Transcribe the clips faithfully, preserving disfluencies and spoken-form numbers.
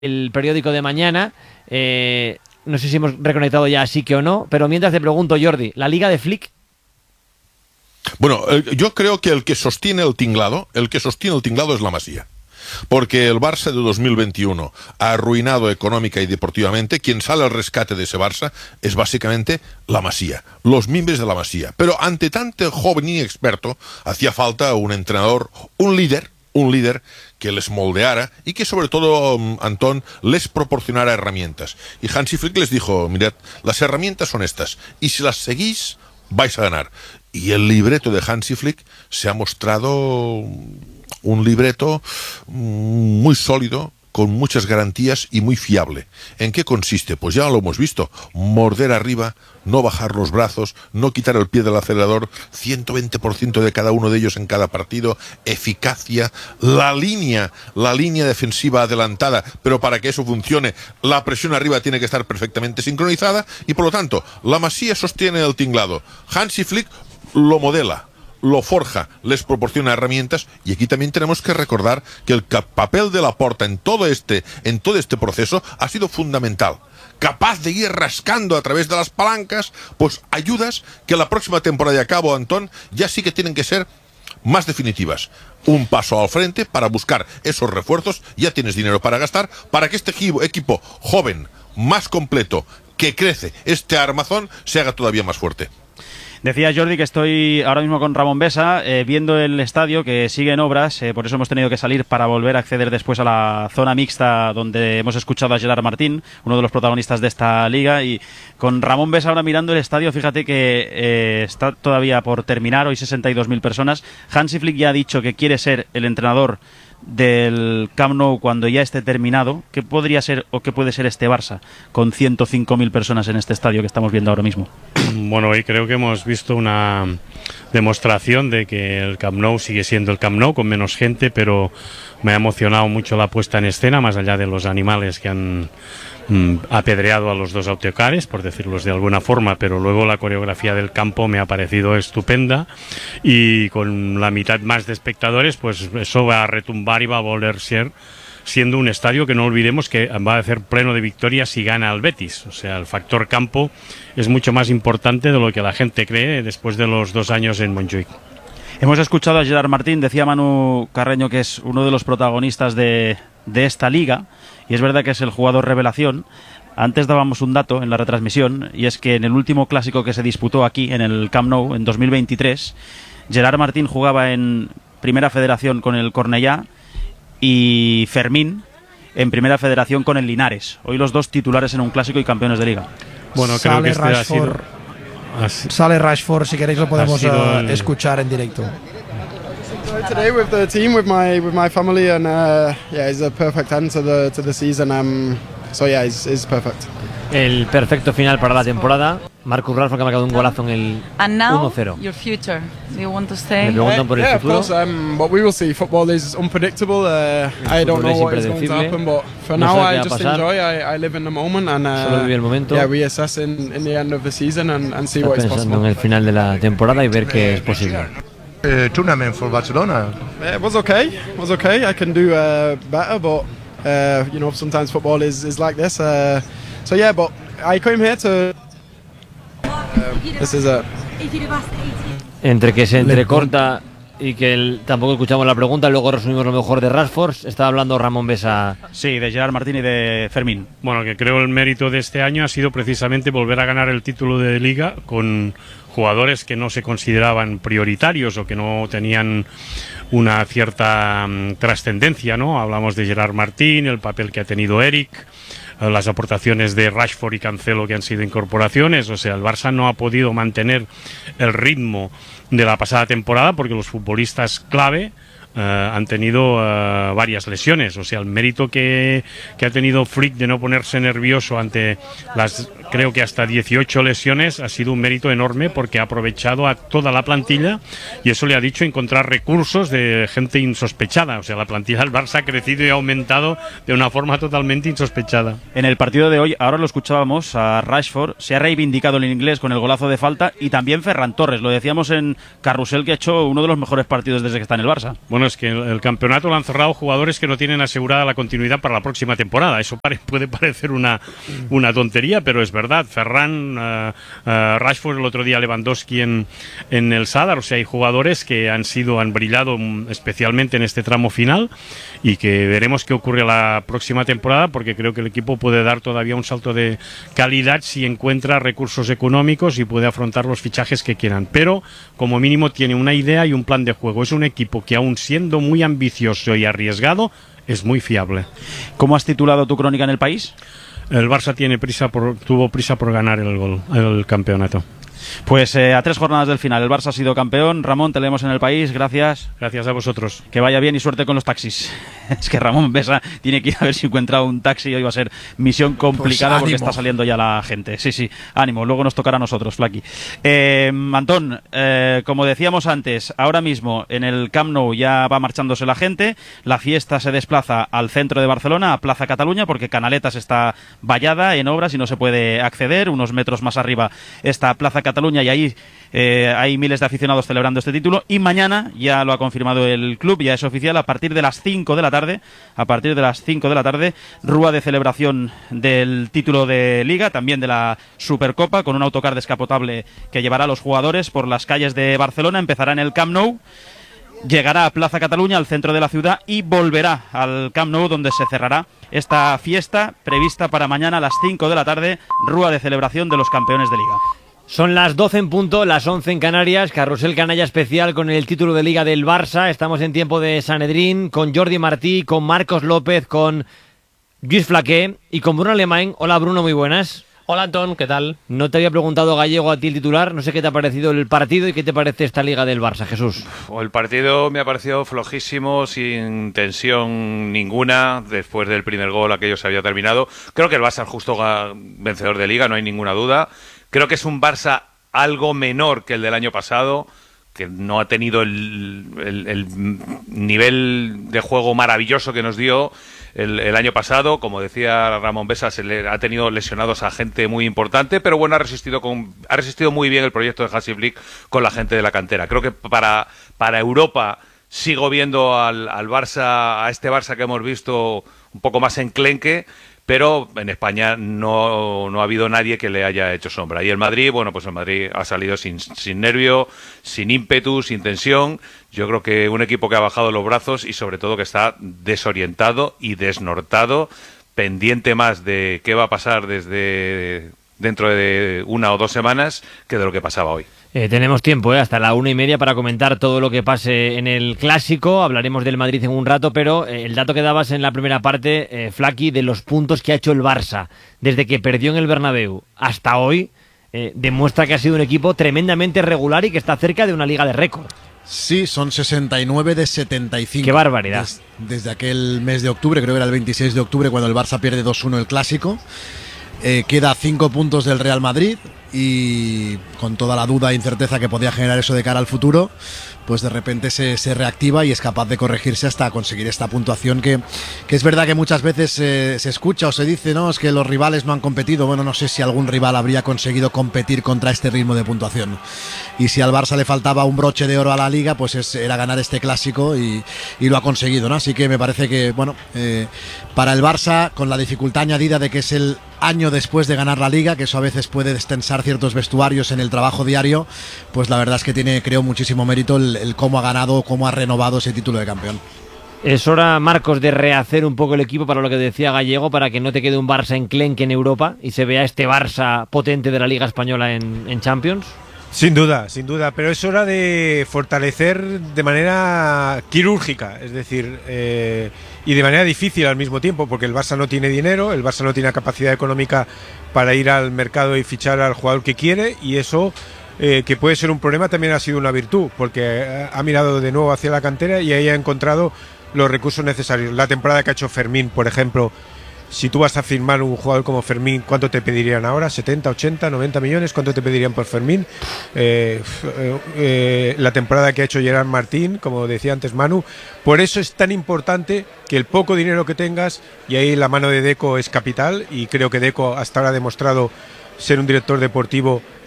el periódico de mañana. Eh, no sé si hemos reconectado ya así que o no, pero mientras te pregunto, Jordi, ¿la Liga de Flick? Bueno, eh, yo creo que el que sostiene el tinglado, el que sostiene el tinglado es la Masía. Porque el Barça de dos mil veintiuno ha arruinado económica y deportivamente. Quien sale al rescate de ese Barça es básicamente la Masía, los mimbres de la Masía. Pero ante tanto joven y experto, hacía falta un entrenador, un líder, un líder que les moldeara y que sobre todo, Antón, les proporcionara herramientas. Y Hansi Flick les dijo, mirad, las herramientas son estas, y si las seguís, vais a ganar. Y el libreto de Hansi Flick se ha mostrado un libreto muy sólido, con muchas garantías y muy fiable. ¿En qué consiste? Pues ya lo hemos visto. Morder arriba, no bajar los brazos, no quitar el pie del acelerador, ciento veinte por ciento de cada uno de ellos en cada partido, eficacia, la línea, la línea defensiva adelantada, pero para que eso funcione, la presión arriba tiene que estar perfectamente sincronizada y por lo tanto, la Masía sostiene el tinglado. Hansi Flick lo modela, lo forja, les proporciona herramientas, y aquí también tenemos que recordar que el papel de Laporta en todo este, en todo este proceso ha sido fundamental. Capaz de ir rascando a través de las palancas, pues ayudas que la próxima temporada de cabo, Antón, ya sí que tienen que ser más definitivas. Un paso al frente para buscar esos refuerzos, ya tienes dinero para gastar, para que este equipo joven, más completo, que crece, este armazón, se haga todavía más fuerte. Decía Jordi que estoy ahora mismo con Ramón Besa, eh, viendo el estadio que sigue en obras, eh, por eso hemos tenido que salir para volver a acceder después a la zona mixta donde hemos escuchado a Gerard Martín, uno de los protagonistas de esta liga, y con Ramón Besa ahora mirando el estadio, fíjate que eh, está todavía por terminar, hoy sesenta y dos mil personas. Hansi Flick ya ha dicho que quiere ser el entrenador del Camp Nou cuando ya esté terminado. ¿Qué podría ser o qué puede ser este Barça con ciento cinco mil personas en este estadio que estamos viendo ahora mismo? Bueno, hoy creo que hemos visto una demostración de que el Camp Nou sigue siendo el Camp Nou con menos gente, pero me ha emocionado mucho la puesta en escena, más allá de los animales que han mm, apedreado a los dos autocares, por decirlos de alguna forma, pero luego la coreografía del campo me ha parecido estupenda, y con la mitad más de espectadores, pues eso va a retumbar y va a volver a ser siendo un estadio que no olvidemos que va a ser pleno de victorias si gana el Betis. O sea, el factor campo es mucho más importante de lo que la gente cree después de los dos años en Montjuïc. Hemos escuchado a Gerard Martín, decía Manu Carreño que es uno de los protagonistas de, de esta liga, y es verdad que es el jugador revelación. Antes dábamos un dato en la retransmisión, y es que en el último clásico que se disputó aquí en el Camp Nou en dos mil veintitrés, Gerard Martín jugaba en Primera Federación con el Cornellá y Fermín en Primera Federación con el Linares. Hoy los dos titulares en un clásico y campeones de liga. Bueno, creo sale que este Rashford, ha sido... Así. Sale Rashford, si queréis lo podemos uh, el... escuchar en directo. Today with the team, with my with my family, and uh, yeah, it's a perfect end to the to the season. Um, so yeah, it's, it's perfect. El perfecto final para la temporada. Marcus Rashford, que ha marcado un golazo en el uno cero. Your future. Do you want to stay? Me preguntan por el yeah, futuro. Of course, um, but we will see. Football is unpredictable. Uh, I don't know what is going to happen, but for no now I just pasar. enjoy. I, I live in the moment, and uh, Solo vive el momento. Yeah, we assess in, in the end of the season and, and see Está what is pensando possible. en el final de la temporada y ver qué es posible. Uh, tournament for Barcelona. Yeah, it was okay. It was okay. I can do uh, better, but uh, you know, sometimes football is, is like this. Uh, so yeah, but I came here to. Um, this is a. Entre que se entrecorta y que el, tampoco escuchamos la pregunta, luego resumimos lo mejor de Rashford. Estaba hablando Ramón Besa. Sí, de Gerard Martín y de Fermín. Bueno, que creo el mérito de este año ha sido precisamente volver a ganar el título de Liga con jugadores que no se consideraban prioritarios o que no tenían una cierta um, trascendencia, ¿no? Hablamos de Gerard Martín, el papel que ha tenido Eric, las aportaciones de Rashford y Cancelo, que han sido incorporaciones. O sea, el Barça no ha podido mantener el ritmo de la pasada temporada porque los futbolistas clave Uh, han tenido uh, varias lesiones. O sea, el mérito que, que ha tenido Flick de no ponerse nervioso ante las, creo que hasta dieciocho lesiones, ha sido un mérito enorme porque ha aprovechado a toda la plantilla, y eso le ha dicho encontrar recursos de gente insospechada. O sea, la plantilla del Barça ha crecido y ha aumentado de una forma totalmente insospechada. En el partido de hoy, ahora lo escuchábamos a Rashford, se ha reivindicado el inglés con el golazo de falta, y también Ferran Torres, lo decíamos en Carrusel, que ha hecho uno de los mejores partidos desde que está en el Barça. Bueno, Bueno, es que el, el campeonato lo han cerrado jugadores que no tienen asegurada la continuidad para la próxima temporada. Eso pare, puede parecer una, una tontería, pero es verdad. Ferran, uh, uh, Rashford, el otro día Lewandowski en, en el Sadar. O sea, hay jugadores que han sido, han brillado especialmente en este tramo final y que veremos qué ocurre la próxima temporada, porque creo que el equipo puede dar todavía un salto de calidad si encuentra recursos económicos y puede afrontar los fichajes que quieran. Pero, como mínimo, tiene una idea y un plan de juego. Es un equipo que, aún siendo muy ambicioso y arriesgado, es muy fiable. ¿Cómo has titulado tu crónica en El País? El Barça tiene prisa por, tuvo prisa por ganar el gol, el campeonato. Pues eh, a tres jornadas del final, el Barça ha sido campeón. Ramón, te leemos en El País, gracias. Gracias a vosotros. Que vaya bien y suerte con los taxis. Es que Ramón Besa tiene que ir a ver si encuentra un taxi. Hoy va a ser misión complicada, pues porque está saliendo ya la gente. Sí, sí, ánimo, luego nos tocará a nosotros, Flaky. Eh, Antón, eh, como decíamos antes, ahora mismo en el Camp Nou ya va marchándose la gente. La fiesta se desplaza al centro de Barcelona, a Plaza Cataluña, porque Canaletas está vallada en obras y no se puede acceder. Unos metros más arriba está Plaza Cataluña y ahí eh, hay miles de aficionados celebrando este título. Y mañana, ya lo ha confirmado el club, ya es oficial, a partir de las cinco de la tarde, a partir de las cinco de la tarde, rúa de celebración del título de Liga, también de la Supercopa, con un autocar descapotable que llevará a los jugadores por las calles de Barcelona. Empezará en el Camp Nou, llegará a Plaza Cataluña, al centro de la ciudad, y volverá al Camp Nou, donde se cerrará esta fiesta prevista para mañana a las cinco de la tarde, rúa de celebración de los campeones de Liga. Son las doce en punto, las once en Canarias, carrusel canalla especial con el título de Liga del Barça. Estamos en tiempo de Sanedrín, con Jordi Martí, con Marcos López, con Lluís Flaqué y con Bruno Alemany. Hola Bruno, muy buenas. Hola Antón, ¿qué tal? No te había preguntado, Gallego, a ti el titular. No sé qué te ha parecido el partido y qué te parece esta Liga del Barça, Jesús. El partido me ha parecido flojísimo, sin tensión ninguna. Después del primer gol, aquello se había terminado. Creo que el Barça es justo vencedor de Liga, no hay ninguna duda. Creo que es un Barça algo menor que el del año pasado, que no ha tenido el, el, el nivel de juego maravilloso que nos dio el, el año pasado. Como decía Ramón Besa, se le ha tenido lesionados a gente muy importante, pero bueno, ha resistido con, ha resistido muy bien el proyecto de Hansi Flick con la gente de la cantera. Creo que para, para Europa sigo viendo al, al Barça, a este Barça que hemos visto un poco más enclenque, pero en España no, no ha habido nadie que le haya hecho sombra. Y el Madrid, bueno, pues el Madrid ha salido sin, sin nervio, sin ímpetu, sin tensión. Yo creo que un equipo que ha bajado los brazos y sobre todo que está desorientado y desnortado, pendiente más de qué va a pasar desde dentro de una o dos semanas que de lo que pasaba hoy. Eh, tenemos tiempo, ¿eh? Hasta la una y media para comentar todo lo que pase en el Clásico. Hablaremos del Madrid en un rato, pero eh, el dato que dabas en la primera parte, eh, Flaky, de los puntos que ha hecho el Barça desde que perdió en el Bernabéu hasta hoy, eh, demuestra que ha sido un equipo tremendamente regular y que está cerca de una liga de récord. Sí, son sesenta y nueve de setenta y cinco. ¡Qué barbaridad! Des, desde aquel mes de octubre, creo que era el veintiséis de octubre, cuando el Barça pierde dos uno el Clásico. Eh, queda cinco puntos del Real Madrid y con toda la duda e incerteza que podía generar eso de cara al futuro, pues de repente se, se reactiva y es capaz de corregirse hasta conseguir esta puntuación que, que es verdad que muchas veces eh, se escucha o se dice, no, es que los rivales no han competido. Bueno, no sé si algún rival habría conseguido competir contra este ritmo de puntuación, y si al Barça le faltaba un broche de oro a la Liga, pues es, era ganar este Clásico y, y lo ha conseguido, ¿no? Así que me parece que, bueno, eh, para el Barça, con la dificultad añadida de que es el año después de ganar la Liga, que eso a veces puede destensar ciertos vestuarios en el trabajo diario, pues la verdad es que tiene, creo, muchísimo mérito el, el cómo ha ganado, cómo ha renovado ese título de campeón. Es hora, Marcos, de rehacer un poco el equipo para lo que decía Gallego, para que no te quede un Barça enclenque en Europa y se vea este Barça potente de la Liga Española en, en Champions. Sin duda, sin duda, pero es hora de fortalecer de manera quirúrgica, es decir, eh, y de manera difícil al mismo tiempo, porque el Barça no tiene dinero, el Barça no tiene capacidad económica para ir al mercado y fichar al jugador que quiere, y eso, eh, que puede ser un problema, también ha sido una virtud, porque ha mirado de nuevo hacia la cantera y ahí ha encontrado los recursos necesarios. La temporada que ha hecho Fermín, por ejemplo, si tú vas a firmar un jugador como Fermín, ¿cuánto te pedirían ahora? ¿setenta, ochenta, noventa millones? ¿Cuánto te pedirían por Fermín? Eh, eh, eh, la temporada que ha hecho Gerard Martín, como decía antes Manu. Por eso es tan importante que el poco dinero que tengas, y ahí la mano de Deco es capital, y creo que Deco hasta ahora ha demostrado ser un director deportivo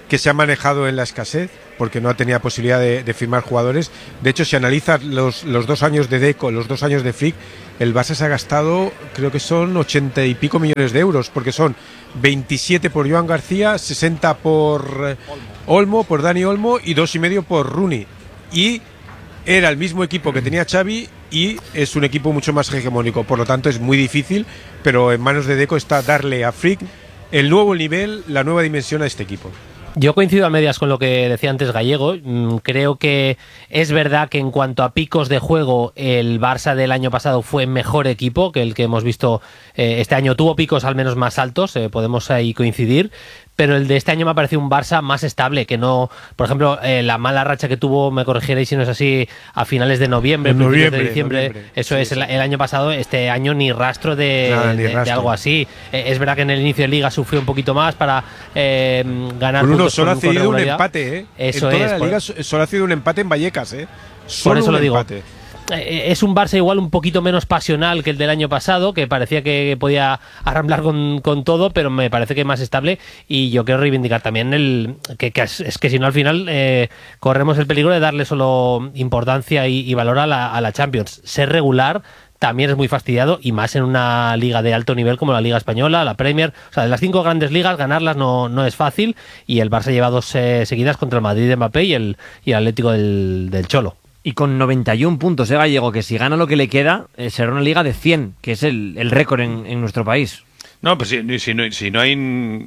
que se ha manejado en la escasez, porque no ha tenido posibilidad de, de firmar jugadores. De hecho, si analizas los, los dos años de Deco, los dos años de Flick, el Barça se ha gastado, creo que son ochenta y pico millones de euros, porque son veintisiete por Joan García, sesenta por Olmo, por Dani Olmo, y dos y medio por Rooney. Y era el mismo equipo que tenía Xavi y es un equipo mucho más hegemónico. Por lo tanto, es muy difícil, pero en manos de Deco está darle a Flick el nuevo nivel, la nueva dimensión a este equipo. Yo coincido a medias con lo que decía antes Gallego. Creo que es verdad que en cuanto a picos de juego, el Barça del año pasado fue mejor equipo que el que hemos visto eh, este año. Tuvo picos al menos más altos, eh, podemos ahí coincidir. Pero el de este año me ha parecido un Barça más estable, que no, por ejemplo, eh, la mala racha que tuvo, me corregiréis si no es así, a finales de noviembre, en principios noviembre, de diciembre, noviembre. eso Sí, es sí. El, el año pasado, este año ni rastro de, Nada, ni de, rastro. de algo así. Eh, es verdad que en el inicio de Liga sufrió un poquito más para eh, ganar Bruno, puntos solo con, ha cedido con un regularidad. empate, ¿eh? Eso en toda es, la por- Liga solo ha sido un empate en Vallecas, ¿eh? Solo Por eso un lo digo. empate. Eh, Es un Barça igual un poquito menos pasional que el del año pasado, que parecía que podía arramblar con, con todo, pero me parece que más estable. Y yo quiero reivindicar también el que, que es, es que si no al final eh, corremos el peligro de darle solo importancia y, y valor a la, a la Champions. Ser regular también es muy fastidiado, y más en una liga de alto nivel como la Liga Española, la Premier. O sea, de las cinco grandes ligas, ganarlas no, no es fácil, y el Barça lleva dos eh, seguidas contra el Madrid de Mbappé y el, y el Atlético del, del Cholo. Y con noventa y un puntos, ¿eh, Gallego? Que si gana lo que le queda, eh, será una liga de cien, que es el, el récord en, en nuestro país. No, pues si, si no, si no hay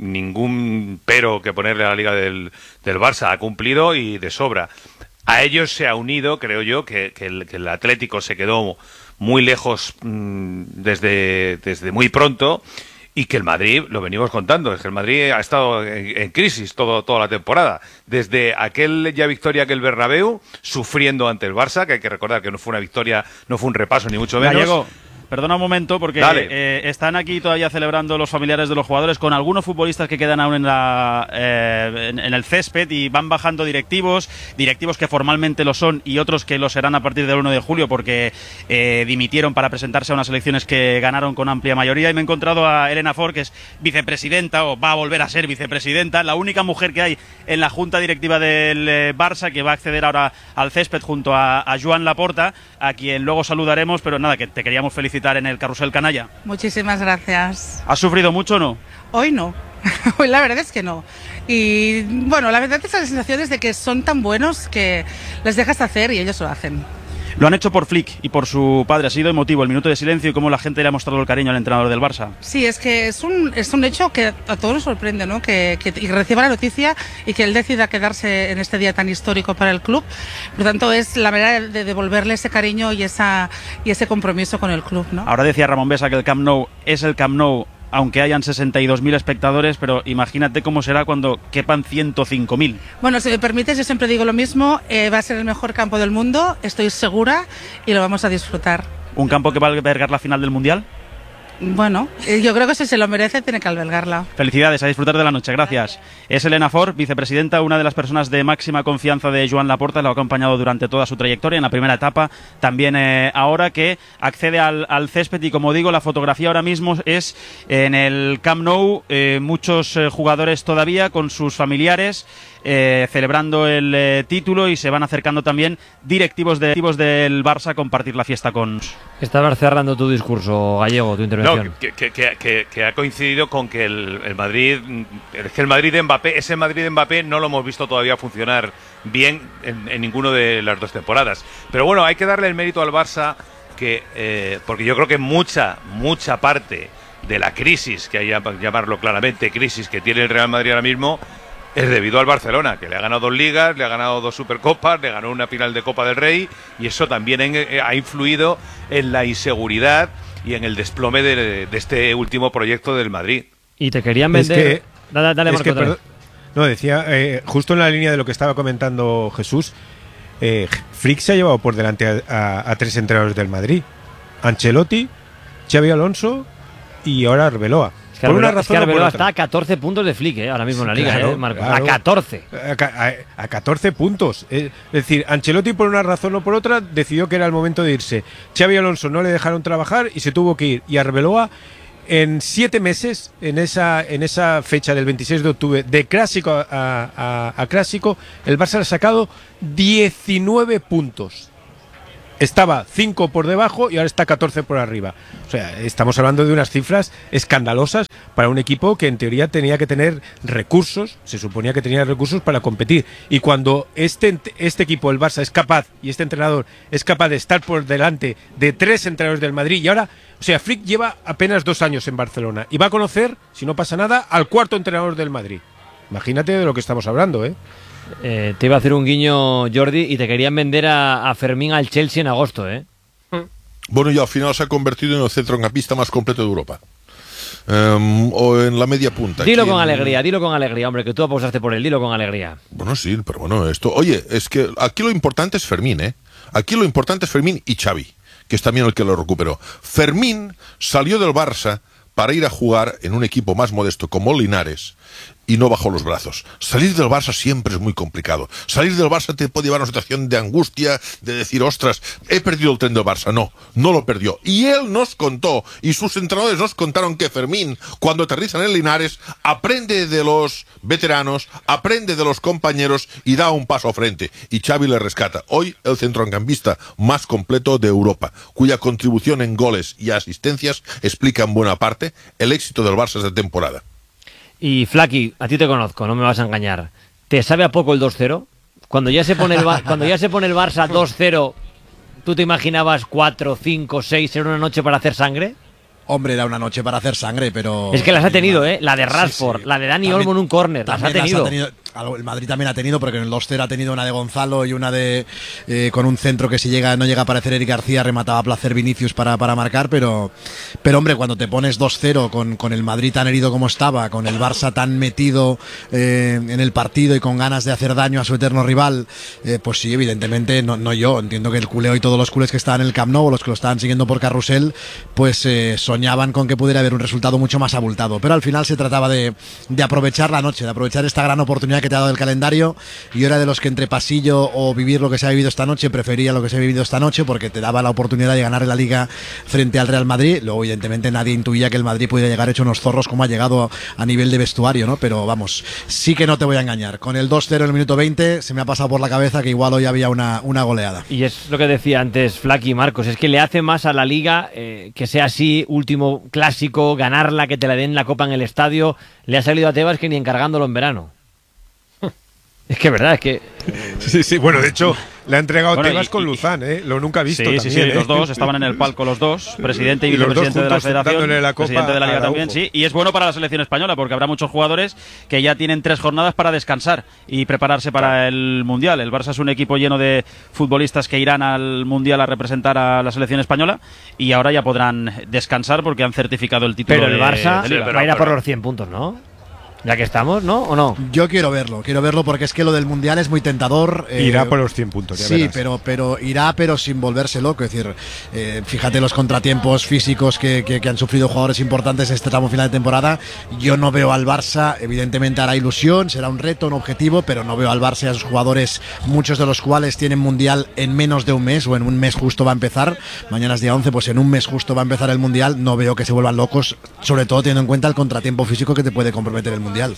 ningún pero que ponerle a la liga del, del Barça, ha cumplido y de sobra. A ellos se ha unido, creo yo, que, que, el, que el Atlético se quedó muy lejos mmm, desde, desde muy pronto, y que el Madrid, lo venimos contando, es que el Madrid ha estado en, en crisis todo, toda la temporada. Desde aquel ya victoria que el Bernabéu, sufriendo ante el Barça, que hay que recordar que no fue una victoria, no fue un repaso, ni mucho menos. Gallego, perdona un momento, porque Dale. eh, están aquí todavía celebrando los familiares de los jugadores con algunos futbolistas que quedan aún en, la, eh, en, en el césped, y van bajando directivos, directivos que formalmente lo son y otros que lo serán a partir del uno de julio porque eh, dimitieron para presentarse a unas elecciones que ganaron con amplia mayoría. Y me he encontrado a Elena Ford, que es vicepresidenta, o va a volver a ser vicepresidenta, la única mujer que hay en la junta directiva del eh, Barça, que va a acceder ahora al césped junto a, a Joan Laporta, a quien luego saludaremos. Pero nada, que te queríamos felicitar en el Carrusel Canalla. Muchísimas gracias. ¿Has sufrido mucho o no? Hoy no. Hoy la verdad es que no. Y bueno, la verdad es que la sensación es de que son tan buenos que les dejas hacer y ellos lo hacen. Lo han hecho por Flick y por su padre. Ha sido emotivo el minuto de silencio y cómo la gente le ha mostrado el cariño al entrenador del Barça. Sí, es que es un, es un hecho que a todos nos sorprende, ¿no? Que, que y reciba la noticia y que él decida quedarse en este día tan histórico para el club. Por lo tanto, es la manera de devolverle ese cariño y, esa, y ese compromiso con el club, ¿no? Ahora decía Ramón Besa que el Camp Nou es el Camp Nou, aunque hayan sesenta y dos mil espectadores, pero imagínate cómo será cuando quepan ciento cinco mil. Bueno, si me permites, yo siempre digo lo mismo, eh, va a ser el mejor campo del mundo, estoy segura, y lo vamos a disfrutar. ¿Un campo que va a albergar la final del Mundial? Bueno, eh, yo creo que si se lo merece tiene que albergarla. Felicidades, a disfrutar de la noche, gracias. Es Elena Ford, vicepresidenta, una de las personas de máxima confianza de Joan Laporta, lo ha acompañado durante toda su trayectoria, en la primera etapa, también eh, ahora, que accede al, al césped. Y como digo, la fotografía ahora mismo es en el Camp Nou, eh, muchos eh, jugadores todavía con sus familiares, Eh, celebrando el eh, título, y se van acercando también directivos, de, directivos del Barça a compartir la fiesta con... Estabas cerrando tu discurso, Gallego, tu intervención. No, que, que, que, que, que ha coincidido con que el, el Madrid, es que el Madrid de Mbappé, ese Madrid de Mbappé no lo hemos visto todavía funcionar bien en, en ninguno de las dos temporadas. Pero bueno, hay que darle el mérito al Barça, que eh, porque yo creo que mucha, mucha parte de la crisis, que hay que llamarlo claramente, crisis que tiene el Real Madrid ahora mismo, es debido al Barcelona, que le ha ganado dos ligas, le ha ganado dos Supercopas, le ganó una final de Copa del Rey, y eso también ha influido en la inseguridad y en el desplome de, de este último proyecto del Madrid. Y te querían vender... Es que, dale, dale, es Marco, que, otra vez. perdón, no, decía, eh, justo en la línea de lo que estaba comentando Jesús, eh, Flick se ha llevado por delante a, a, a tres entrenadores del Madrid: Ancelotti, Xabi Alonso y ahora Arbeloa. Es que por Arbeloa, una razón es que o por Arbeloa otra. está a catorce puntos de Flick, ¿eh? Ahora mismo en la Sí, liga, claro, ¿eh, Marco? claro. A catorce. A, a- a catorce puntos. Es decir, Ancelotti, por una razón o por otra, decidió que era el momento de irse. Xabi Alonso no le dejaron trabajar y se tuvo que ir. Y Arbeloa en siete meses, en esa, en esa fecha del veintiséis de octubre, de clásico a, a, a clásico, el Barça le ha sacado diecinueve puntos. Estaba cinco por debajo y ahora está catorce por arriba. O sea, estamos hablando de unas cifras escandalosas para un equipo que en teoría tenía que tener recursos, se suponía que tenía recursos para competir. Y cuando este, este equipo, el Barça, es capaz, y este entrenador es capaz de estar por delante de tres entrenadores del Madrid, y ahora, o sea, Flick lleva apenas dos años en Barcelona y va a conocer, si no pasa nada, al cuarto entrenador del Madrid. Imagínate de lo que estamos hablando, ¿eh? Eh, te iba a hacer un guiño, Jordi, y te querían vender a, a Fermín al Chelsea en agosto, ¿eh? Bueno, y al final se ha convertido en el centrocampista más completo de Europa. Um, o en la media punta. Dilo con en... alegría, dilo con alegría, hombre, que tú apostaste por él, dilo con alegría. Bueno, sí, pero bueno, esto... Oye, es que aquí lo importante es Fermín, ¿eh? Aquí lo importante es Fermín y Xavi, que es también el que lo recuperó. Fermín salió del Barça para ir a jugar en un equipo más modesto como Linares y no bajó los brazos. Salir del Barça siempre es muy complicado. Salir del Barça te puede llevar a una situación de angustia, de decir, ostras, he perdido el tren del Barça. No, no lo perdió. Y él nos contó, y sus entrenadores nos contaron que Fermín, cuando aterriza en Linares, aprende de los veteranos, aprende de los compañeros y da un paso frente. Y Xavi le rescata. Hoy el centrocampista más completo de Europa, cuya contribución en goles y asistencias explica en buena parte el éxito del Barça esta temporada. Y Flaky, a ti te conozco, no me vas a engañar. ¿Te sabe a poco el dos cero? Cuando ya se pone el, Bar cuando ya se pone el Barça dos cero, ¿tú te imaginabas cuatro, cinco, seis en una noche para hacer sangre? Hombre, era una noche para hacer sangre, pero... Es que las ha tenido, ¿eh? La de Rashford, sí, sí. la de Dani También, Olmo en un córner, las ha tenido. Las ha tenido. El Madrid también ha tenido, porque en el dos cero ha tenido una de Gonzalo y una de... Eh, con un centro que si llega no llega a aparecer Eric García, remataba a placer Vinicius para, para marcar, pero... Pero hombre, cuando te pones dos cero con, con el Madrid tan herido como estaba, con el Barça tan metido eh, en el partido y con ganas de hacer daño a su eterno rival, eh, pues sí, evidentemente, no, no yo, entiendo que el culeo y todos los culés que estaban en el Camp Nou, los que lo estaban siguiendo por carrusel, pues eh, soñaban con que pudiera haber un resultado mucho más abultado, pero al final se trataba de, de aprovechar la noche, de aprovechar esta gran oportunidad que te ha dado el calendario. Y yo era de los que entre pasillo o vivir lo que se ha vivido esta noche, prefería lo que se ha vivido esta noche, porque te daba la oportunidad de ganar en la Liga frente al Real Madrid. Luego evidentemente nadie intuía que el Madrid pudiera llegar hecho unos zorros como ha llegado a nivel de vestuario, ¿no? Pero vamos, sí que no te voy a engañar, con el dos cero en el minuto veinte se me ha pasado por la cabeza que igual hoy había una, una goleada. Y es lo que decía antes Flaky, Marcos, es que le hace más a la Liga eh, que sea así, último clásico, ganarla, que te la den la copa en el estadio. Le ha salido a Tebas que ni encargándolo en verano. Es que verdad, es que... Sí, sí, bueno, de hecho, le ha entregado bueno, Tebas y, con Luzán, ¿eh? Lo nunca visto sí, también, sí, sí, ¿eh? los dos estaban en el palco, los dos, presidente y, y vicepresidente de la Federación, la copa presidente de la Liga también, sí, y es bueno para la selección española porque habrá muchos jugadores que ya tienen tres jornadas para descansar y prepararse para el Mundial. El Barça es un equipo lleno de futbolistas que irán al Mundial a representar a la selección española y ahora ya podrán descansar porque han certificado el título. Pero el Barça de, de va a ir a por los cien puntos, ¿no? Ya que estamos, ¿no? ¿O no? Yo quiero verlo, quiero verlo porque es que lo del Mundial es muy tentador. Eh, irá por los cien puntos, ya Sí, verás. pero, pero irá, pero sin volverse loco. Es decir, eh, fíjate los contratiempos físicos que, que, que han sufrido jugadores importantes este tramo final de temporada. Yo no veo al Barça, evidentemente hará ilusión, será un reto, un objetivo, pero no veo al Barça y a sus jugadores, muchos de los cuales tienen Mundial en menos de un mes o en un mes justo va a empezar. Mañana es día once, pues en un mes justo va a empezar el Mundial. No veo que se vuelvan locos, sobre todo teniendo en cuenta el contratiempo físico que te puede comprometer el Mundial.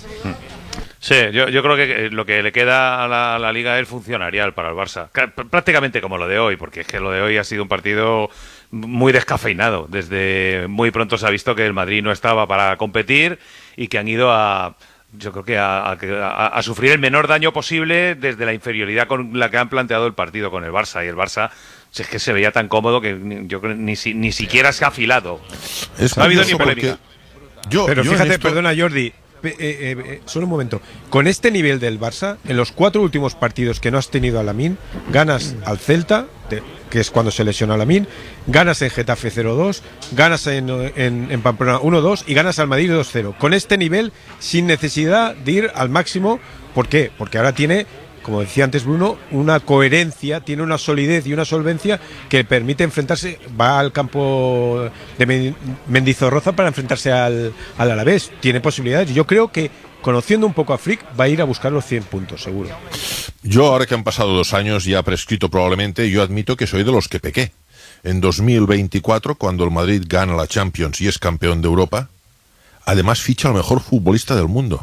Sí, yo, yo creo que lo que le queda a la, a la Liga es funcionarial para el Barça. Prácticamente como lo de hoy, porque es que lo de hoy ha sido un partido muy descafeinado. Desde muy pronto se ha visto que el Madrid no estaba para competir y que han ido a... Yo creo que a, a, a sufrir el menor daño posible desde la inferioridad con la que han planteado el partido con el Barça. Y el Barça, si es que se veía tan cómodo que yo creo ni, ni siquiera se ha afilado. Es no ha habido ni polémica. Yo, Pero yo fíjate, esto... perdona Jordi, Eh, eh, eh, solo un momento. Con este nivel del Barça, en los cuatro últimos partidos que no has tenido a Lamine, ganas al Celta, de, que es cuando se lesiona a Lamine, ganas en Getafe cero dos, ganas en, en, en Pamplona uno dos y ganas al Madrid dos cero. Con este nivel, sin necesidad de ir al máximo. ¿Por qué? Porque ahora tiene, como decía antes Bruno, una coherencia, tiene una solidez y una solvencia que permite enfrentarse, va al campo de Mendizorroza para enfrentarse al, al Alavés, tiene posibilidades. Yo creo que, conociendo un poco a Flick, va a ir a buscar los cien puntos, seguro. Yo, ahora que han pasado dos años, ya prescrito probablemente, yo admito que soy de los que pequé. en dos mil veinticuatro, cuando el Madrid gana la Champions y es campeón de Europa, además ficha al mejor futbolista del mundo.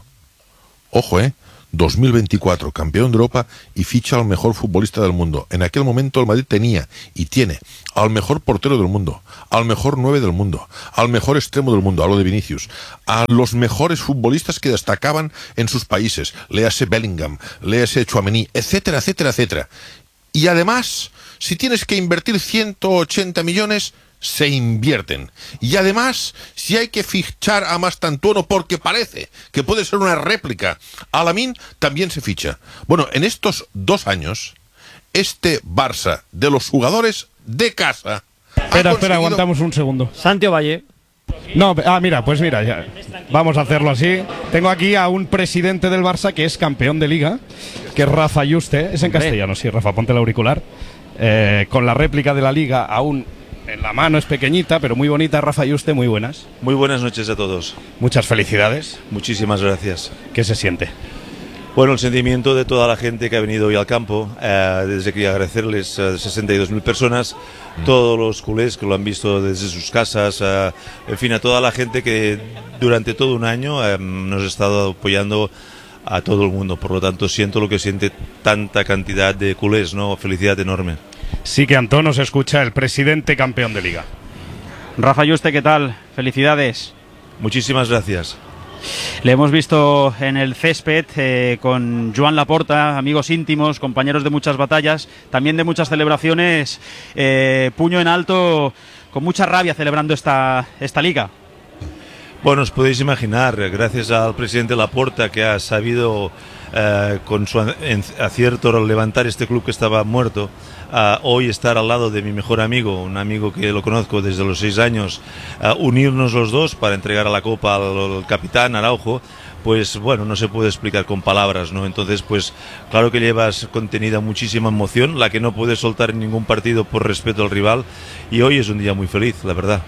Ojo, ¿eh? dos mil veinticuatro, campeón de Europa y ficha al mejor futbolista del mundo. En aquel momento el Madrid tenía y tiene al mejor portero del mundo, al mejor nueve del mundo, al mejor extremo del mundo, hablo de Vinicius, a los mejores futbolistas que destacaban en sus países, léase Bellingham, léase Tchouaméni, etcétera, etcétera, etcétera. Y además, si tienes que invertir ciento ochenta millones, se invierten. Y además, si hay que fichar a Mastantuono porque parece que puede ser una réplica a Lamine, también se ficha. Bueno, en estos dos años, este Barça de los jugadores de casa... Espera, conseguido... espera, aguantamos un segundo. Santiago Valle. No, ah, mira, pues mira, ya. Vamos a hacerlo así. Tengo aquí a un presidente del Barça que es campeón de Liga, que es Rafa Yuste. Es en castellano, sí, Rafa, ponte el auricular. Eh, con la réplica de la Liga aún en la mano, es pequeñita, pero muy bonita. Rafa Yuste, muy buenas. Muy buenas noches a todos. Muchas felicidades. Muchísimas gracias. ¿Qué se siente? Bueno, el sentimiento de toda la gente que ha venido hoy al campo, eh, desde que agradecerles a sesenta y dos mil personas, mm. todos los culés que lo han visto desde sus casas, eh, en fin, a toda la gente que durante todo un año eh, nos ha estado apoyando a todo el mundo. Por lo tanto, siento lo que siente tanta cantidad de culés, ¿no? Felicidad enorme. Sí que Antón nos escucha, el presidente campeón de Liga. Rafa Yuste, ¿qué tal? Felicidades. Muchísimas gracias. Le hemos visto en el césped eh, con Joan Laporta, amigos íntimos, compañeros de muchas batallas, también de muchas celebraciones, eh, puño en alto, con mucha rabia celebrando esta, esta liga. Bueno, os podéis imaginar, gracias al presidente Laporta, que ha sabido eh, con su acierto levantar este club que estaba muerto, Uh, hoy estar al lado de mi mejor amigo, un amigo que lo conozco desde los seis años, uh, unirnos los dos para entregar a la copa al, al capitán Araujo, pues bueno, no se puede explicar con palabras, ¿no? Entonces, pues claro que llevas contenida muchísima emoción, la que no puedes soltar en ningún partido por respeto al rival, y hoy es un día muy feliz, la verdad.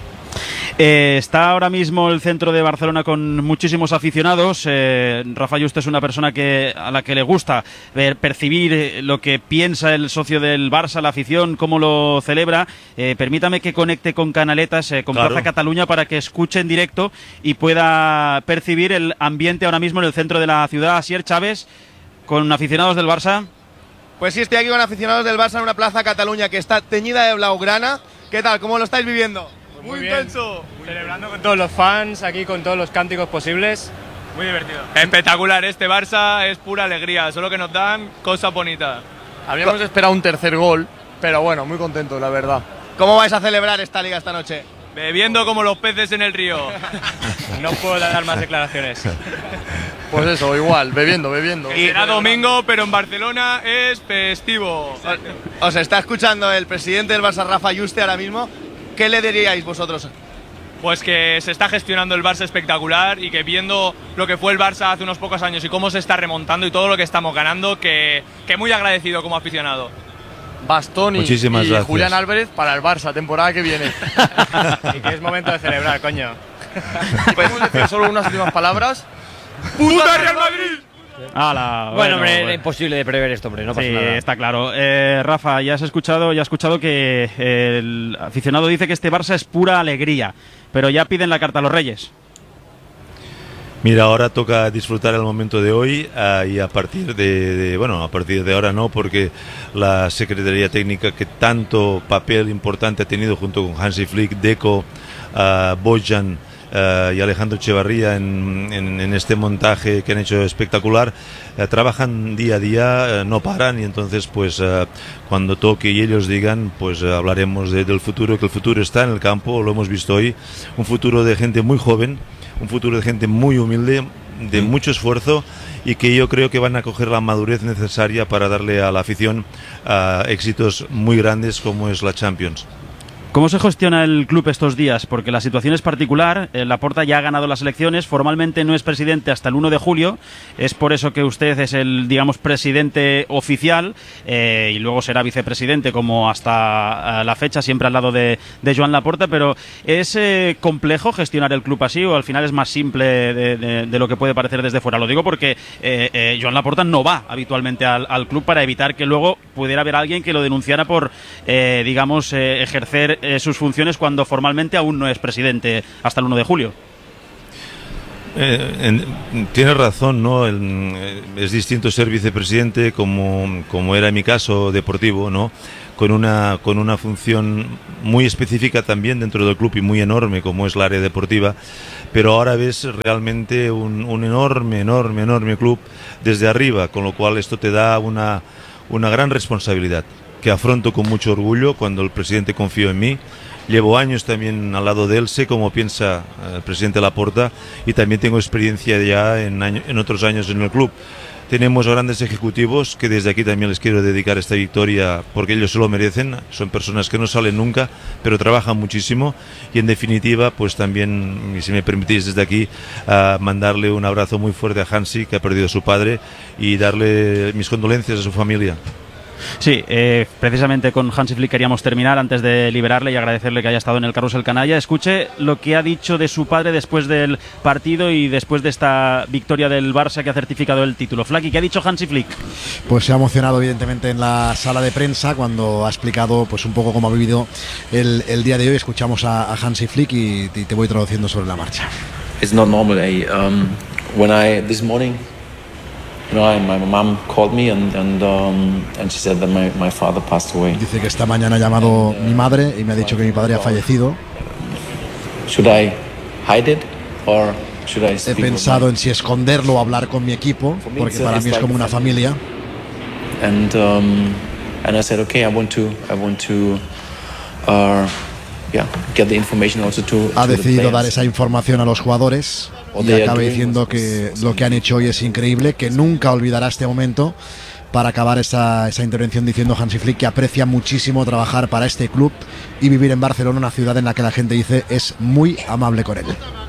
Eh, está ahora mismo el centro de Barcelona con muchísimos aficionados. Eh, Rafa Yuste es una persona que, a la que le gusta ver, percibir lo que piensa el socio del Barça, la afición, cómo lo celebra. Eh, permítame que conecte con Canaletas, eh, con claro. Plaza Cataluña, para que escuche en directo y pueda percibir el ambiente ahora mismo en el centro de la ciudad. Asier Chávez, con aficionados del Barça. Pues sí, estoy aquí con aficionados del Barça en una Plaza Cataluña que está teñida de blaugrana. ¿Qué tal? ¿Cómo lo estáis viviendo? Muy, muy intenso. Muy Celebrando bien. Con todos los fans, aquí con todos los cánticos posibles. Muy divertido. Espectacular, este Barça es pura alegría, solo que nos dan cosas bonitas. Habíamos esperado un tercer gol, pero bueno, muy contentos, la verdad. ¿Cómo vais a celebrar esta liga esta noche? Bebiendo como los peces en el río. No puedo dar más declaraciones. Pues eso, igual, bebiendo, bebiendo. Y será domingo, pero en Barcelona es festivo. Os está escuchando el presidente del Barça, Rafa Yuste, ahora mismo. ¿Qué le diríais vosotros? Pues que se está gestionando el Barça espectacular y que viendo lo que fue el Barça hace unos pocos años y cómo se está remontando y todo lo que estamos ganando, que, que muy agradecido como aficionado. Bastoni Muchísimas y gracias. Julián Álvarez para el Barça, temporada que viene. Y que es momento de celebrar, coño. ¿Podemos decir solo unas últimas palabras? ¡Puta Real Madrid! Ala, bueno, bueno, hombre, bueno. era imposible de prever esto, hombre, no pasa sí, nada. está claro. Eh, Rafa, ya has escuchado, ya has escuchado que el aficionado dice que este Barça es pura alegría, pero ya piden la carta a los Reyes. Mira, ahora toca disfrutar el momento de hoy uh, y a partir de, de, bueno, a partir de ahora no, porque la Secretaría Técnica, que tanto papel importante ha tenido junto con Hansi Flick, Deco, uh, Bojan uh, y Alejandro Echevarría en, en, en este montaje que han hecho espectacular, uh, trabajan día a día, uh, no paran, y entonces pues uh, cuando toque y ellos digan, pues uh, hablaremos de, del futuro, que el futuro está en el campo, lo hemos visto hoy, un futuro de gente muy joven, un futuro de gente muy humilde, de mucho esfuerzo, y que yo creo que van a coger la madurez necesaria para darle a la afición uh, éxitos muy grandes como es la Champions. ¿Cómo se gestiona el club estos días? Porque la situación es particular. eh, Laporta ya ha ganado las elecciones, formalmente no es presidente hasta el uno de julio, es por eso que usted es el, digamos, presidente oficial, eh, y luego será vicepresidente como hasta eh, la fecha, siempre al lado de, de Joan Laporta, pero ¿es eh, complejo gestionar el club así o al final es más simple de, de, de lo que puede parecer desde fuera? Lo digo porque eh, eh, Joan Laporta no va habitualmente al, al club para evitar que luego pudiera haber alguien que lo denunciara por, eh, digamos, eh, ejercer Eh, sus funciones cuando formalmente aún no es presidente hasta el uno de julio. Eh, en, tienes razón, ¿no? El, eh, es distinto ser vicepresidente, como, como era en mi caso deportivo, ¿no? Con una, con una función muy específica también dentro del club y muy enorme como es la área deportiva, pero ahora ves realmente un, un enorme, enorme, enorme club desde arriba, con lo cual esto te da una, una gran responsabilidad que afronto con mucho orgullo cuando el presidente confió en mí. Llevo años también al lado de él, sé cómo piensa el presidente Laporta y también tengo experiencia ya en, año, en otros años en el club. Tenemos grandes ejecutivos que desde aquí también les quiero dedicar esta victoria porque ellos se lo merecen. Son personas que no salen nunca, pero trabajan muchísimo y en definitiva, pues también, y si me permitís desde aquí, uh, mandarle un abrazo muy fuerte a Hansi, que ha perdido a su padre, y darle mis condolencias a su familia. Sí, eh, precisamente con Hansi Flick queríamos terminar antes de liberarle y agradecerle que haya estado en el Carrusel Canalla. Escuche lo que ha dicho de su padre después del partido y después de esta victoria del Barça que ha certificado el título. Flaky, ¿qué ha dicho Hansi Flick? Pues se ha emocionado evidentemente en la sala de prensa cuando ha explicado pues un poco cómo ha vivido el, el día de hoy. Escuchamos a, a Hansi Flick y, y te voy traduciendo sobre la marcha. It's not normal. I, um, when I this morning. You know, my mom called me and and um, and she said that my, my father passed away. Dice que esta mañana ha llamado mi madre y me ha dicho que mi padre ha fallecido. Should I hide it or should I He pensado en si esconderlo o hablar con mi equipo, porque para mí es como una familia. And um, and I said, okay, I want to I want to uh, yeah, get the information also to. Ha to decidido the dar esa información a los jugadores. Y acaba diciendo que lo que han hecho hoy es increíble, que nunca olvidará este momento, para acabar esa, esa intervención diciendo Hansi Flick que aprecia muchísimo trabajar para este club y vivir en Barcelona, una ciudad en la que la gente dice es muy amable con él.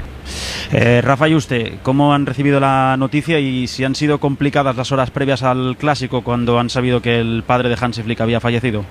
Eh, Rafa Yuste, ¿cómo han recibido la noticia y si han sido complicadas las horas previas al Clásico cuando han sabido que el padre de Hansi Flick había fallecido?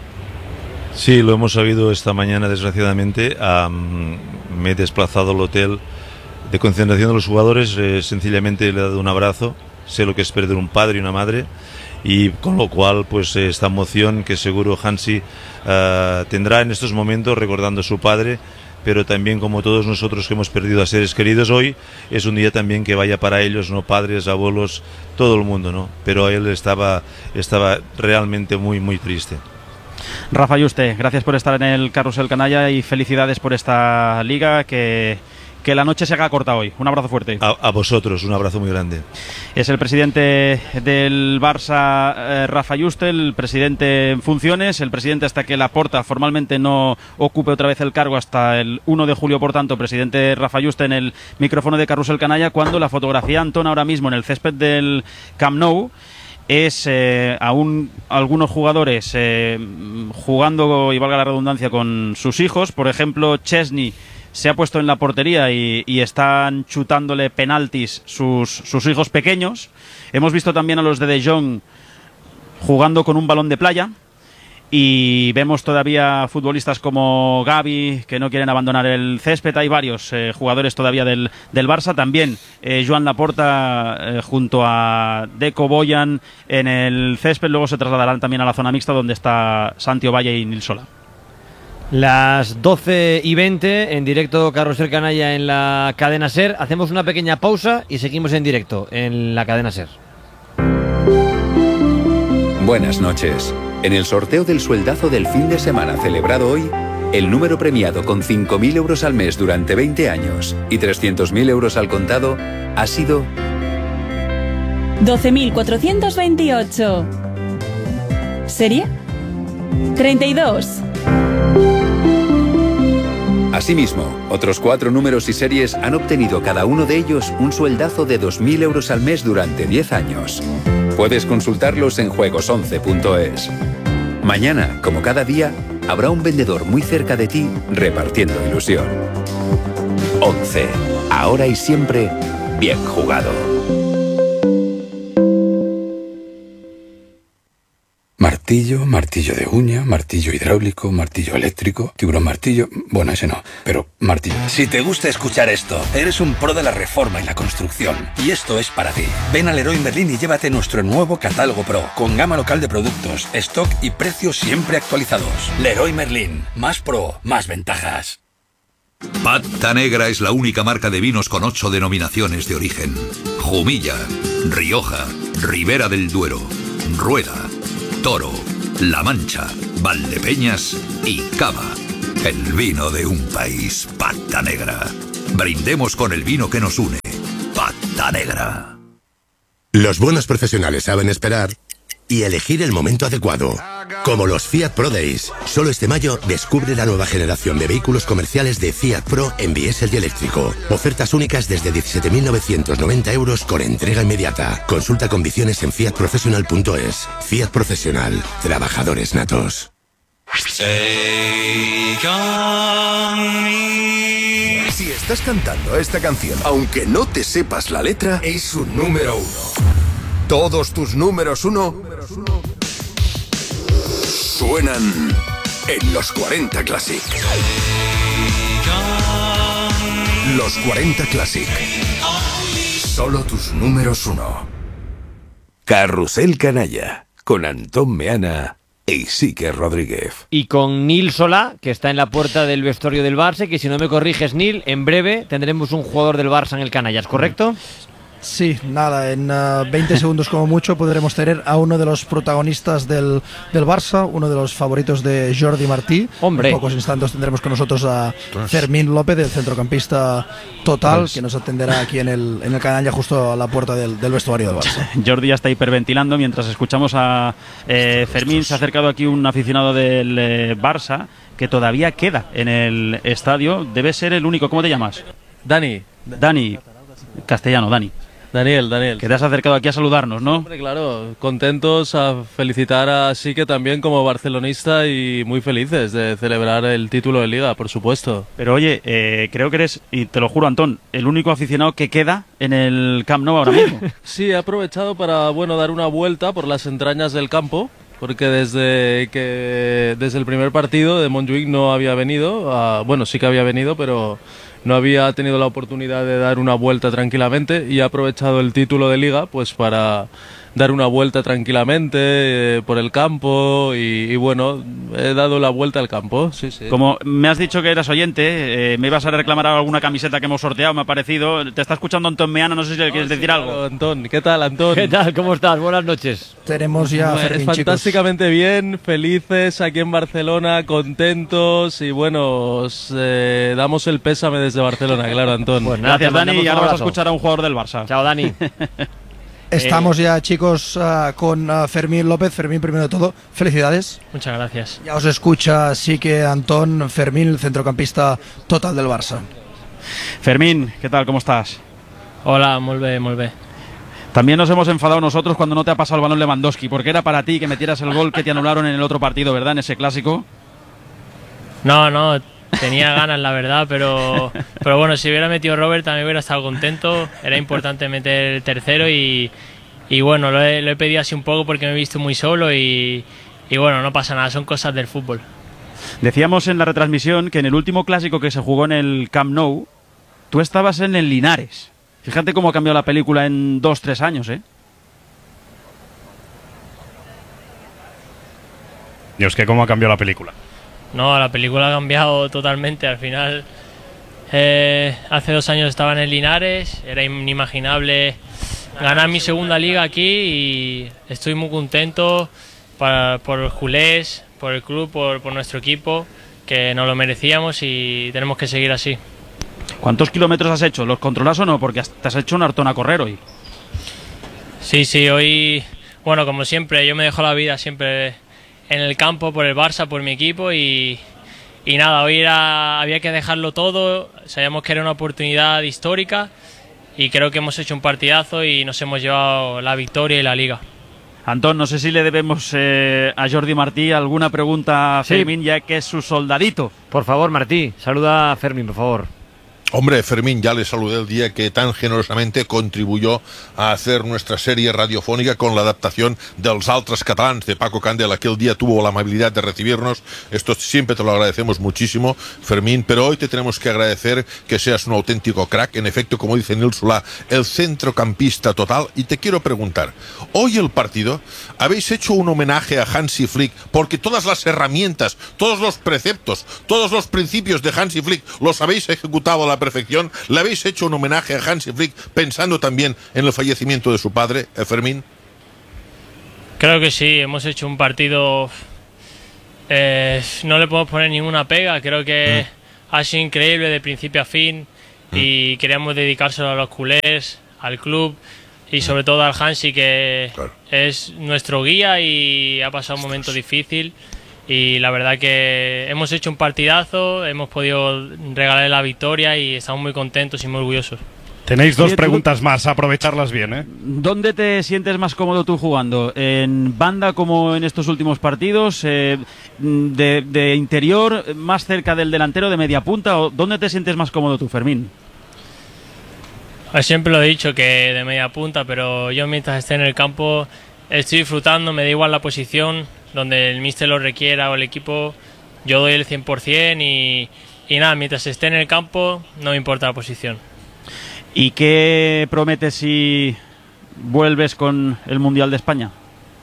Sí, lo hemos sabido esta mañana, desgraciadamente. Um, me he desplazado al hotel de concentración de los jugadores, eh, sencillamente le he dado un abrazo, sé lo que es perder un padre y una madre, y con lo cual pues eh, esta emoción que seguro Hansi uh, tendrá en estos momentos recordando a su padre, pero también como todos nosotros que hemos perdido a seres queridos hoy, es un día también que vaya para ellos, no padres, abuelos, todo el mundo, ¿no? Pero él estaba, estaba realmente muy, muy triste. Rafa Yuste, gracias por estar en el Carrusel Canalla y felicidades por esta liga, que... que la noche se haga corta hoy. Un abrazo fuerte. A, a vosotros, un abrazo muy grande. Es el presidente del Barça, eh, Rafa Yuste, el presidente en funciones, el presidente hasta que Laporta formalmente no ocupe otra vez el cargo hasta el uno de julio, por tanto, presidente Rafa Yuste en el micrófono de Carrusel Canalla, cuando la fotografía, Antón, ahora mismo en el césped del Camp Nou, es eh, aún algunos jugadores eh, jugando, y valga la redundancia, con sus hijos. Por ejemplo, Chesney se ha puesto en la portería y, y están chutándole penaltis sus, sus hijos pequeños. Hemos visto también a los de De Jong jugando con un balón de playa y vemos todavía futbolistas como Gavi que no quieren abandonar el césped. Hay varios eh, jugadores todavía del, del Barça. También eh, Joan Laporta eh, junto a Deco Boyan en el césped. Luego se trasladarán también a la zona mixta donde está Santi Ovalle y Nil Sola. Las doce y veinte, en directo Carrusel Canalla en la cadena SER. Hacemos una pequeña pausa y seguimos en directo en la cadena SER. Buenas noches. En el sorteo del sueldazo del fin de semana celebrado hoy, el número premiado con cinco mil euros al mes durante veinte años y trescientos mil euros al contado ha sido doce mil cuatrocientos veintiocho. ¿Serie? treinta y dos. Asimismo, otros cuatro números y series han obtenido cada uno de ellos un sueldazo de dos mil euros al mes durante diez años. Puedes consultarlos en juegos once punto es. Mañana, como cada día, habrá un vendedor muy cerca de ti repartiendo ilusión. once. Ahora y siempre, bien jugado. Martillo, martillo de uña, martillo hidráulico, martillo eléctrico, tiburón martillo... Bueno, ese no, pero martillo. Si te gusta escuchar esto, eres un pro de la reforma y la construcción. Y esto es para ti. Ven a Leroy Merlin y llévate nuestro nuevo catálogo Pro, con gama local de productos, stock y precios siempre actualizados. Leroy Merlin. Más pro, más ventajas. Pata Negra es la única marca de vinos con ocho denominaciones de origen. Jumilla, Rioja, Ribera del Duero, Rueda, Toro, La Mancha, Valdepeñas y Cava. El vino de un país, Pata Negra. Brindemos con el vino que nos une. Pata Negra. Los buenos profesionales saben esperar y elegir el momento adecuado. Como los Fiat Pro Days. Solo este mayo descubre la nueva generación de vehículos comerciales de Fiat Pro en diésel y eléctrico. Ofertas únicas desde diecisiete mil novecientos noventa euros con entrega inmediata. Consulta condiciones en fiat professional punto es. Fiat Profesional. Trabajadores natos. Si estás cantando esta canción, aunque no te sepas la letra, es un número uno. Todos tus números uno suenan en los cuarenta Classic. Los cuarenta Classic. Solo tus números uno. Carrusel Canalla, con Antón Meana e Isique Rodríguez. Y con Nil Solá, que está en la puerta del vestuario del Barça, que si no me corriges, Nil, en breve tendremos un jugador del Barça en el Canallas, ¿correcto? Sí, nada, en uh, veinte segundos como mucho podremos tener a uno de los protagonistas del, del Barça, uno de los favoritos de Jordi Martí. Hombre. En pocos instantes tendremos con nosotros a Fermín López, el centrocampista total, que nos atenderá aquí en el, en el Canalla, justo a la puerta del, del vestuario del Barça. Jordi ya está hiperventilando mientras escuchamos a eh, Fermín. Se ha acercado aquí un aficionado del eh, Barça que todavía queda en el estadio. Debe ser el único. ¿Cómo te llamas? Dani. Dani. Castellano, Dani. Daniel, Daniel. Que te has acercado aquí a saludarnos, ¿no? Hombre, claro, contentos, a felicitar a Sique también como barcelonista y muy felices de celebrar el título de Liga, por supuesto. Pero oye, eh, creo que eres, y te lo juro, Antón, el único aficionado que queda en el Camp Nou ahora mismo. Sí, he aprovechado para, bueno, dar una vuelta por las entrañas del campo, porque desde que desde el primer partido de Montjuic no había venido, a, bueno, sí que había venido, pero no había tenido la oportunidad de dar una vuelta tranquilamente y he aprovechado el título de Liga pues para dar una vuelta tranquilamente eh, por el campo y, y bueno, he dado la vuelta al campo, sí, sí. Como me has dicho que eras oyente, eh, me ibas a reclamar alguna camiseta que hemos sorteado, me ha parecido. Te está escuchando Antón Meana, no sé si le quieres oh, decir sí, algo. Claro, Antón, ¿qué tal, Antón? ¿Qué tal? ¿Cómo estás? Buenas noches. Tenemos ya bueno, Fermín, fantásticamente chicos. bien, felices aquí en Barcelona, contentos y bueno, os eh, damos el pésame desde Barcelona, claro, Antón. Pues nada, gracias, Dani, y ahora vas a escuchar a un jugador del Barça. Chao, Dani. Estamos ya, chicos, uh, con uh, Fermín López. Fermín, primero de todo, felicidades. Muchas gracias. Ya os escucha Sique, Antón. Fermín, el centrocampista total del Barça. Fermín, ¿qué tal? ¿Cómo estás? Hola, muy bien, muy bien. También nos hemos enfadado nosotros cuando no te ha pasado el balón Lewandowski, porque era para ti que metieras el gol que te anularon en el otro partido, ¿verdad? En ese clásico. No, no, tenía ganas, la verdad, pero, pero bueno, si hubiera metido Robert también hubiera estado contento. Era importante meter el tercero y, y bueno, lo he, lo he pedido así un poco porque me he visto muy solo y, y bueno, no pasa nada, son cosas del fútbol. Decíamos en la retransmisión que en el último clásico que se jugó en el Camp Nou, tú estabas en el Linares. Fíjate cómo ha cambiado la película en dos, tres años, ¿eh? Dios, que cómo ha cambiado la película. No, la película ha cambiado totalmente. Al final, eh, hace dos años estaba en el Linares, era inimaginable ganar mi segunda liga aquí y estoy muy contento para, por los culés, por el club, por, por nuestro equipo, que nos lo merecíamos y tenemos que seguir así. ¿Cuántos kilómetros has hecho? ¿Los controlas o no? Porque te has hecho un hartón a correr hoy. Sí, sí, hoy, bueno, como siempre, yo me dejo la vida siempre en el campo por el Barça, por mi equipo y, y nada, hoy era, había que dejarlo todo, sabíamos que era una oportunidad histórica y creo que hemos hecho un partidazo y nos hemos llevado la victoria y la liga. Antón, no sé si le debemos eh, a Jordi Martí alguna pregunta a Sí. Fermín, ya que es su soldadito. Por favor, Martí, saluda a Fermín, por favor. Hombre, Fermín, ya le saludé el día que tan generosamente contribuyó a hacer nuestra serie radiofónica con la adaptación dels altres catalans de Paco Candel. Aquel día tuvo la amabilidad de recibirnos. Esto siempre te lo agradecemos muchísimo, Fermín, pero hoy te tenemos que agradecer que seas un auténtico crack. En efecto, como dice Nil Solá, el centrocampista total. Y te quiero preguntar, hoy el partido, ¿habéis hecho un homenaje a Hansi Flick? Porque todas las herramientas, todos los preceptos, todos los principios de Hansi Flick los habéis ejecutado a la perfección. ¿Le habéis hecho un homenaje a Hansi Flick pensando también en el fallecimiento de su padre, eh, Fermín? Creo que sí, hemos hecho un partido, eh, no le podemos poner ninguna pega, creo que mm. ha sido increíble de principio a fin mm. y queríamos dedicárselo a los culés, al club y sobre todo al Hansi, que claro. es nuestro guía y ha pasado un momento difícil. Y la verdad que hemos hecho un partidazo, hemos podido regalarle la victoria y estamos muy contentos y muy orgullosos. Tenéis dos Oye, preguntas tú- más, aprovecharlas bien, ¿eh? ¿Dónde te sientes más cómodo tú jugando? ¿En banda como en estos últimos partidos? Eh, de, ¿De interior, más cerca del delantero, de media punta? ¿O dónde te sientes más cómodo tú, Fermín? Pues siempre lo he dicho que de media punta, pero yo mientras esté en el campo estoy disfrutando, me da igual la posición, donde el míster lo requiera o el equipo, yo doy el cien por ciento y, y nada, mientras esté en el campo no me importa la posición. ¿Y qué prometes si vuelves con el Mundial de España?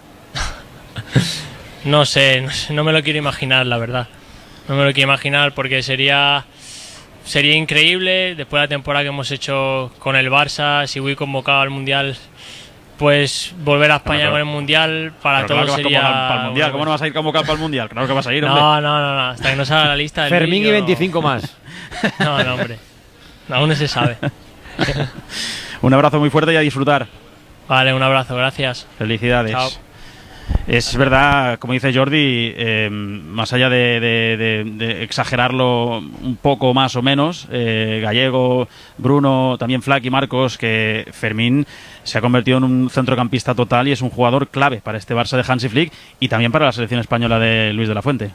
No sé, no sé, no me lo quiero imaginar, la verdad. No me lo quiero imaginar porque sería sería increíble después de la temporada que hemos hecho con el Barça, si voy convocado al Mundial, pues volver a España Claro, con el Mundial para Pero claro todos que vas sería... convocado para el Mundial. ¿Cómo no vas a ir convocado para el Mundial? Claro que vas a ir, hombre. No, no, no, no, hasta que no salga la lista del Fermín y vídeo- veinticinco más. No, no, hombre. Aún no se sabe. Un abrazo muy fuerte y a disfrutar. Vale, un abrazo, gracias. Felicidades. Chao. Es verdad, como dice Jordi, eh, más allá de, de- de- de exagerarlo un poco más o menos, eh, Gallego, Bruno, también Flack y Marcos, que Fermín se ha convertido en un centrocampista total y es un jugador clave para este Barça de Hansi Flick y también para la selección española de Luis de la Fuente.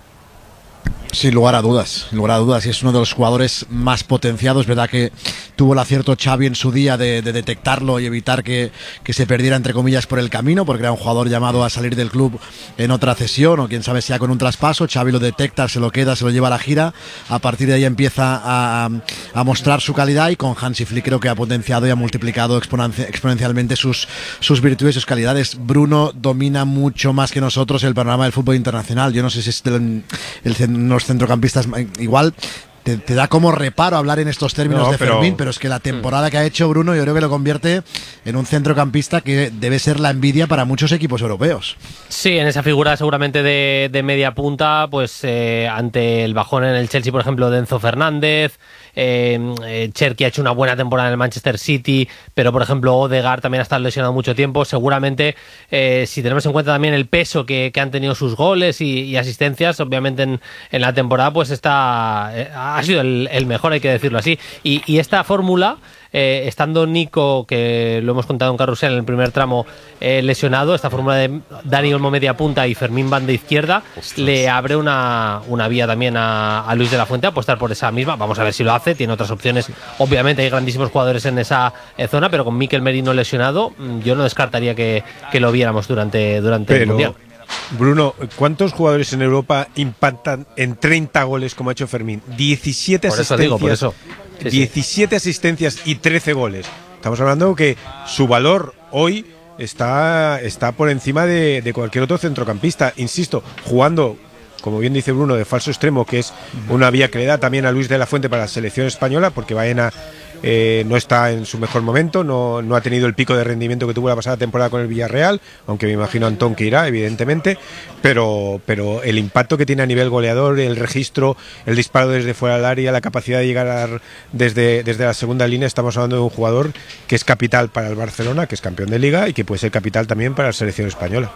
Sin lugar a dudas, sin lugar a dudas, y es uno de los jugadores más potenciados. Es verdad que tuvo el acierto Xavi en su día de, de detectarlo y evitar que, que se perdiera, entre comillas, por el camino, porque era un jugador llamado a salir del club en otra cesión o quién sabe si ya con un traspaso. Xavi lo detecta, se lo queda, se lo lleva a la gira, a partir de ahí empieza a, a mostrar su calidad y con Hansi Flick creo que ha potenciado y ha multiplicado exponencia- exponencialmente sus, sus virtudes y sus calidades. Bruno domina mucho más que nosotros el panorama del fútbol internacional. Yo no sé si es el, el, el, los centrocampistas, igual te, te da como reparo hablar en estos términos No, de pero- Fermín, pero es que la temporada que ha hecho Bruno yo creo que lo convierte en un centrocampista que debe ser la envidia para muchos equipos europeos. Sí, en esa figura seguramente de, de media punta, pues eh, ante el bajón en el Chelsea, por ejemplo, de Enzo Fernández, eh, eh, Cherki ha hecho una buena temporada en el Manchester City, pero por ejemplo Odegaard también ha estado lesionado mucho tiempo. Seguramente, eh, si tenemos en cuenta también el peso que, que han tenido sus goles y, y asistencias, obviamente en, en la temporada pues está eh, ha sido el, el mejor, hay que decirlo así. Y, y esta fórmula, eh, estando Nico, que lo hemos contado en Carrusel en el primer tramo, eh, lesionado, esta fórmula de Dani Olmo media punta y Fermín banda izquierda, Ostras. le abre una, una vía también a, a Luis de la Fuente a apostar por esa misma. Vamos a ver si lo hace, tiene otras opciones. Obviamente hay grandísimos jugadores en esa eh, zona, pero con Mikel Merino lesionado, yo no descartaría que, que lo viéramos durante, durante el Pero, Mundial. Bruno, ¿cuántos jugadores en Europa impactan en treinta goles como ha hecho Fermín? diecisiete Por eso asistencias. digo, por eso. Sí, sí. diecisiete asistencias y trece goles. Estamos hablando que su valor hoy está, está por encima de, de cualquier otro centrocampista. Insisto, jugando, como bien dice Bruno, de falso extremo, que es una vía que le da también a Luis de la Fuente para la selección española, porque Baena eh, no está en su mejor momento, no, no ha tenido el pico de rendimiento que tuvo la pasada temporada con el Villarreal, aunque me imagino Antón que irá, evidentemente, pero, pero el impacto que tiene a nivel goleador, el registro, el disparo desde fuera del área, la capacidad de llegar a, desde, desde la segunda línea, estamos hablando de un jugador que es capital para el Barcelona, que es campeón de Liga y que puede ser capital también para la selección española.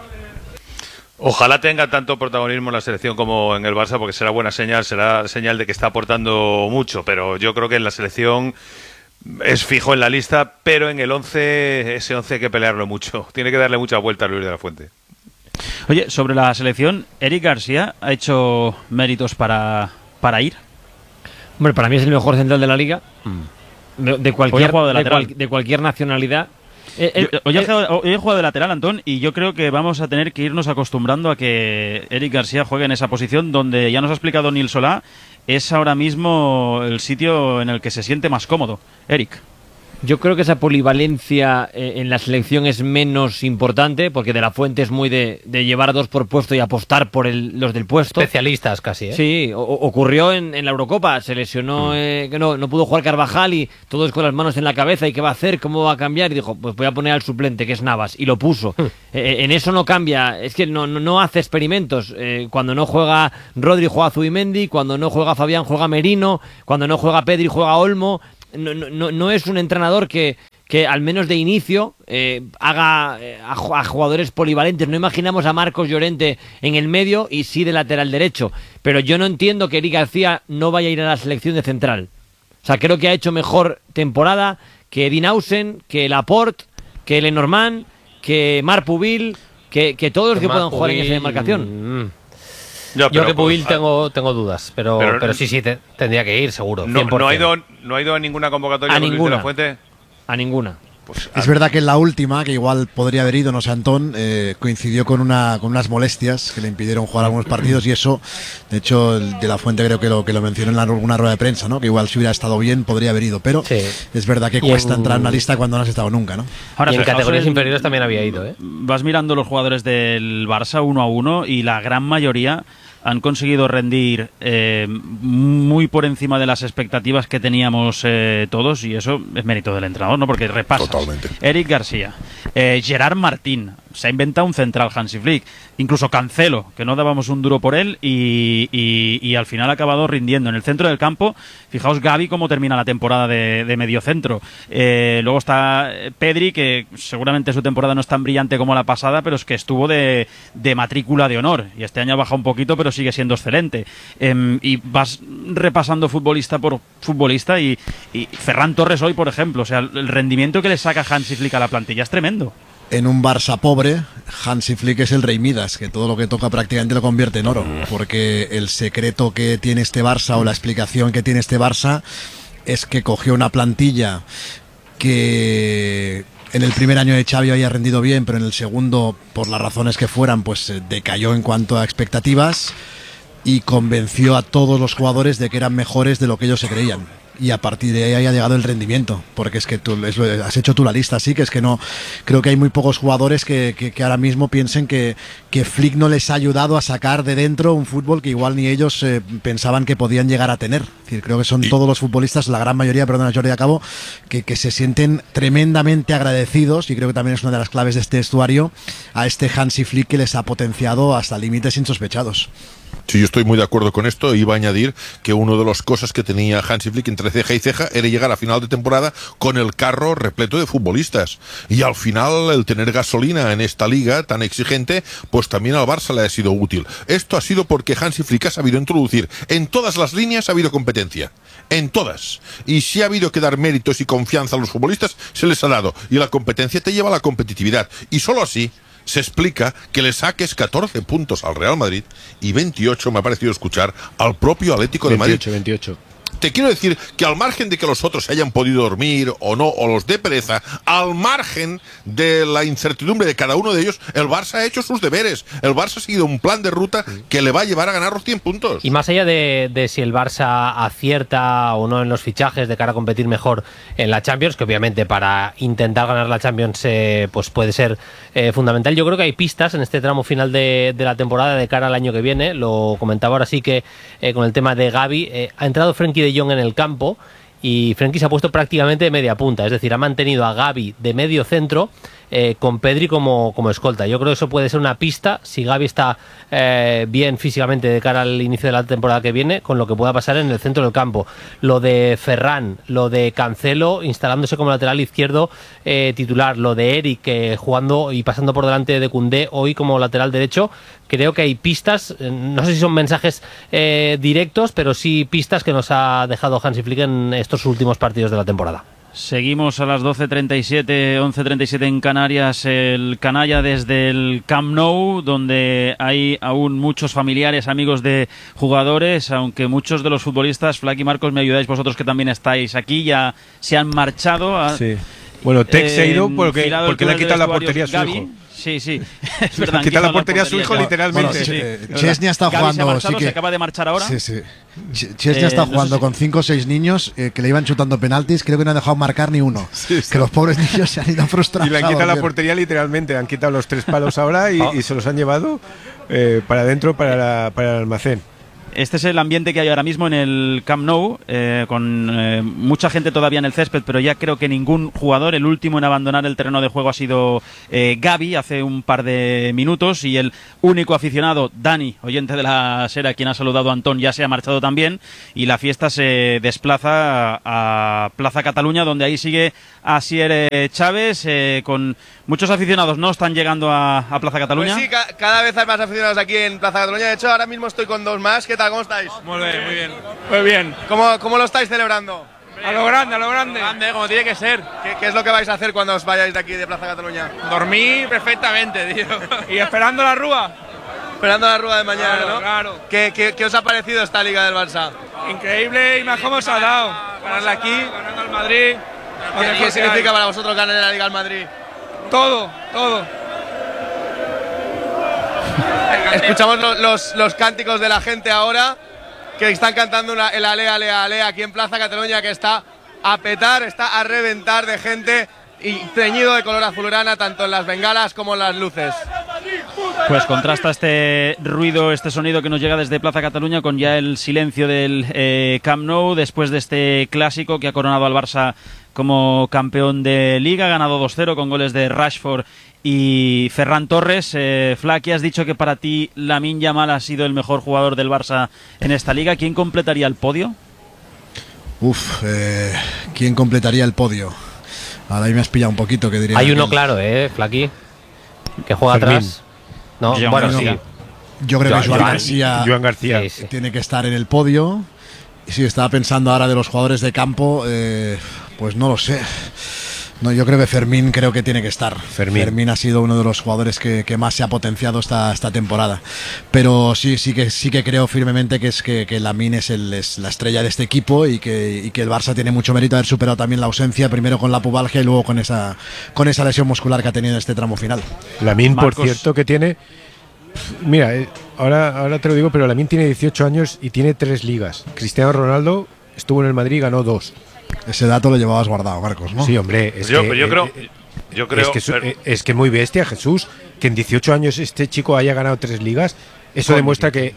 Ojalá tenga tanto protagonismo en la selección como en el Barça, porque será buena señal, será señal de que está aportando mucho, pero yo creo que en la selección es fijo en la lista, pero en el once, ese once hay que pelearlo mucho. Tiene que darle mucha vuelta a Luis de la Fuente. Oye, sobre la selección, ¿Eric García ha hecho méritos para, para ir? Hombre, para mí es el mejor central de la liga. Mm. De, de, cualquier, de, de, cual, de cualquier nacionalidad. Eh, eh, yo, hoy, he jugado, hoy he jugado de lateral, Antón, y yo creo que vamos a tener que irnos acostumbrando a que Eric García juegue en esa posición donde, ya nos ha explicado Nil Solá, es ahora mismo el sitio en el que se siente más cómodo. Eric. Yo creo que esa polivalencia eh, en la selección es menos importante, porque De la Fuente es muy de, de llevar dos por puesto y apostar por el, los del puesto. Especialistas casi, ¿eh? Sí, o, ocurrió en, en la Eurocopa, se lesionó, mm. eh, que no, no pudo jugar Carvajal y todos con las manos en la cabeza, ¿y qué va a hacer? ¿Cómo va a cambiar? Y dijo, pues voy a poner al suplente, que es Navas, y lo puso. Mm. Eh, en eso no cambia, es que no, no, no hace experimentos. Eh, cuando no juega Rodri, juega Zubimendi, cuando no juega Fabián, juega Merino, cuando no juega Pedri, juega Olmo. No, no, no es un entrenador que, que al menos de inicio eh, haga eh, a, a jugadores polivalentes. No imaginamos a Marcos Llorente en el medio y sí de lateral derecho. Pero yo no entiendo que Eric García no vaya a ir a la selección de central. O sea, creo que ha hecho mejor temporada que Dinausen, que Laporte, que Lenormand, que Marc Pubil, que, que todos los que puedan jugar en esa demarcación. Mm. Ya, yo que Pubil pues, tengo, tengo dudas, pero, pero, pero sí, sí, te, tendría que ir, seguro. No, no, ha ido, ¿No ha ido a ninguna convocatoria a con ninguna, Luis de la Fuente? A ninguna. Pues, es verdad que en la última, que igual podría haber ido, no sé, Antón, eh, coincidió con una con unas molestias que le impidieron jugar algunos partidos y eso, de hecho, el De la Fuente creo que lo que lo mencionó en alguna rueda de prensa, ¿no? Que igual si hubiera estado bien podría haber ido, pero sí. Es verdad que cuesta en... entrar en una lista cuando no has estado nunca, ¿no? Ahora, y en categorías el... inferiores también había ido, ¿eh? Vas mirando los jugadores del Barça uno a uno y la gran mayoría han conseguido rendir eh, muy por encima de las expectativas que teníamos eh, todos, y eso es mérito del entrenador, ¿no? Porque repasas. Totalmente. Eric García, eh, Gerard Martín, se ha inventado un central Hansi Flick, incluso Cancelo, que no dábamos un duro por él y, y, y al final ha acabado rindiendo. En el centro del campo, fijaos Gavi cómo termina la temporada de, de mediocentro. Eh, luego está Pedri, que seguramente su temporada no es tan brillante como la pasada, pero es que estuvo de, de matrícula de honor, y este año ha bajado un poquito, pero sigue siendo excelente. Eh, y vas repasando futbolista por futbolista y, y Ferran Torres hoy, por ejemplo, o sea, el rendimiento que le saca Hansi Flick a la plantilla es tremendo. En un Barça pobre, Hansi Flick es el rey Midas, que todo lo que toca prácticamente lo convierte en oro, porque el secreto que tiene este Barça o la explicación que tiene este Barça es que cogió una plantilla que en el primer año de Xavi había rendido bien, pero en el segundo, por las razones que fueran, pues decayó en cuanto a expectativas, y convenció a todos los jugadores de que eran mejores de lo que ellos se creían. Y a partir de ahí ha llegado el rendimiento, porque es que tú es lo, has hecho tú la lista, así que es que no, creo que hay muy pocos jugadores que, que, que ahora mismo piensen que, que Flick no les ha ayudado a sacar de dentro un fútbol que igual ni ellos eh, pensaban que podían llegar a tener. Es decir, creo que son todos los futbolistas, la gran mayoría, perdona Jordi, acabo, que, que se sienten tremendamente agradecidos, y creo que también es una de las claves de este vestuario, a este Hansi Flick que les ha potenciado hasta límites insospechados. Sí, yo estoy muy de acuerdo con esto. Iba a añadir que una de las cosas que tenía Hansi Flick entre ceja y ceja era llegar a final de temporada con el carro repleto de futbolistas. Y al final el tener gasolina en esta liga tan exigente, pues también al Barça le ha sido útil. Esto ha sido porque Hansi Flick ha sabido introducir en todas las líneas, ha habido competencia. En todas. Y si ha habido que dar méritos y confianza a los futbolistas, se les ha dado. Y la competencia te lleva a la competitividad. Y solo así se explica que le saques catorce puntos al Real Madrid y veintiocho, me ha parecido escuchar, al propio Atlético de Madrid. veintiocho, veintiocho. Te quiero decir que al margen de que los otros hayan podido dormir o no, o los de pereza, al margen de la incertidumbre de cada uno de ellos, el Barça ha hecho sus deberes. El Barça ha seguido un plan de ruta que le va a llevar a ganar los cien puntos. Y más allá de, de si el Barça acierta o no en los fichajes de cara a competir mejor en la Champions, que obviamente para intentar ganar la Champions eh, pues puede ser eh, fundamental, yo creo que hay pistas en este tramo final de, de la temporada de cara al año que viene. Lo comentaba ahora sí que eh, con el tema de Gavi, eh, ha entrado Frenkie de Jong en el campo y Frenkie se ha puesto prácticamente de media punta, es decir, ha mantenido a Gavi de medio centro eh, con Pedri como, como escolta. Yo creo que eso puede ser una pista si Gavi está eh, bien físicamente de cara al inicio de la temporada que viene, con lo que pueda pasar en el centro del campo. Lo de Ferran, lo de Cancelo instalándose como lateral izquierdo eh, titular, lo de Eric eh, jugando y pasando por delante de Koundé hoy como lateral derecho. Creo que hay pistas, no sé si son mensajes eh, directos, pero sí pistas que nos ha dejado Hansi Flick en estos últimos partidos de la temporada. Seguimos a las doce treinta y siete, once treinta y siete en Canarias, el canalla desde el Camp Nou, donde hay aún muchos familiares, amigos de jugadores, aunque muchos de los futbolistas, Flaky, Marcos, me ayudáis vosotros que también estáis aquí, ya se han marchado. A, sí. Bueno, Tex se ha ido porque, porque le ha quitado la de portería a su Gaby. hijo. Sí, sí, es verdad. Le ha quitado la portería a su hijo, literalmente. Bueno, sí. eh, Chesney ha estado Gaby jugando. Se, ha marchado, sí que, se acaba de marchar ahora. Sí, sí. Chesney eh, ha estado no jugando sé si... con cinco o seis niños eh, que le iban chutando penaltis. Creo que no han dejado marcar ni uno. Sí, sí. Que los pobres niños se han ido frustrados. Y le han quitado la portería literalmente. Han quitado los tres palos ahora y, oh. y se los han llevado eh, para adentro, para, la, para el almacén. Este es el ambiente que hay ahora mismo en el Camp Nou, eh, con eh, mucha gente todavía en el césped, pero ya creo que ningún jugador, el último en abandonar el terreno de juego ha sido eh, Gaby, hace un par de minutos, y el único aficionado, Dani, oyente de la Sera, quien ha saludado a Antón, ya se ha marchado también, y la fiesta se desplaza a, a Plaza Cataluña, donde ahí sigue Asier Chávez, eh, con muchos aficionados. ¿No están llegando a, a Plaza Cataluña? Pues sí, ca cada vez hay más aficionados aquí en Plaza Cataluña. De hecho, ahora mismo estoy con dos más. ¿Qué tal? ¿Cómo estáis? Muy bien, muy bien. Muy bien. ¿Cómo, cómo lo estáis celebrando? A lo grande, a lo grande. Grande, como tiene que ser. ¿Qué, ¿Qué es lo que vais a hacer cuando os vayáis de aquí de Plaza Cataluña? Dormir perfectamente, tío. Y esperando la rúa. Esperando la rúa de mañana, claro, ¿no? Claro. ¿Qué, qué, ¿Qué os ha parecido esta Liga del Barça? Increíble y más cómo se ha dado. Ganarla aquí, ganando al Madrid. ¿Qué, ¿Qué significa para vosotros ganar la Liga al Madrid? Todo, todo. Escuchamos los, los, los cánticos de la gente ahora, que están cantando una, el Ale, Ale, Ale aquí en Plaza Cataluña, que está a petar, está a reventar de gente y teñido de color azulgrana, tanto en las bengalas como en las luces. Pues contrasta este ruido, este sonido que nos llega desde Plaza Cataluña con ya el silencio del eh, Camp Nou, después de este clásico que ha coronado al Barça como campeón de Liga, ganado dos cero con goles de Rashford y Ferran Torres. eh, Flaky, has dicho que para ti Lamine Yamal ha sido el mejor jugador del Barça en esta Liga. ¿Quién completaría el podio? Uf, eh, ¿quién completaría el podio? Ahora ahí me has pillado un poquito, que diría. Hay uno aquel. claro, eh, Flaky, que juega Fermín. atrás. No, Joan bueno, García. sí. Yo creo Joan, que Joan Joan, García, Joan García. Sí, sí. tiene que estar en el podio. Y sí, estaba pensando ahora de los jugadores de campo, eh, pues no lo sé. No, yo creo que Fermín creo que tiene que estar. Fermín, Fermín ha sido uno de los jugadores que, que más se ha potenciado esta, esta temporada. Pero sí, sí que sí que creo firmemente que es que, que Lamine es, el, es la estrella de este equipo y que, y que el Barça tiene mucho mérito haber superado también la ausencia, primero con la pubalgia y luego con esa, con esa lesión muscular que ha tenido en este tramo final. Lamine, por cierto, que tiene... Mira, eh, ahora, ahora te lo digo, pero Lamine tiene dieciocho años y tiene tres ligas. Cristiano Ronaldo estuvo en el Madrid y ganó dos. Ese dato lo llevabas guardado, Marcos, ¿no? Sí, hombre. Es yo, que, yo, creo, eh, yo creo. Es que, pero... es que muy bestia, Jesús, que en dieciocho años este chico haya ganado tres ligas. Eso demuestra que.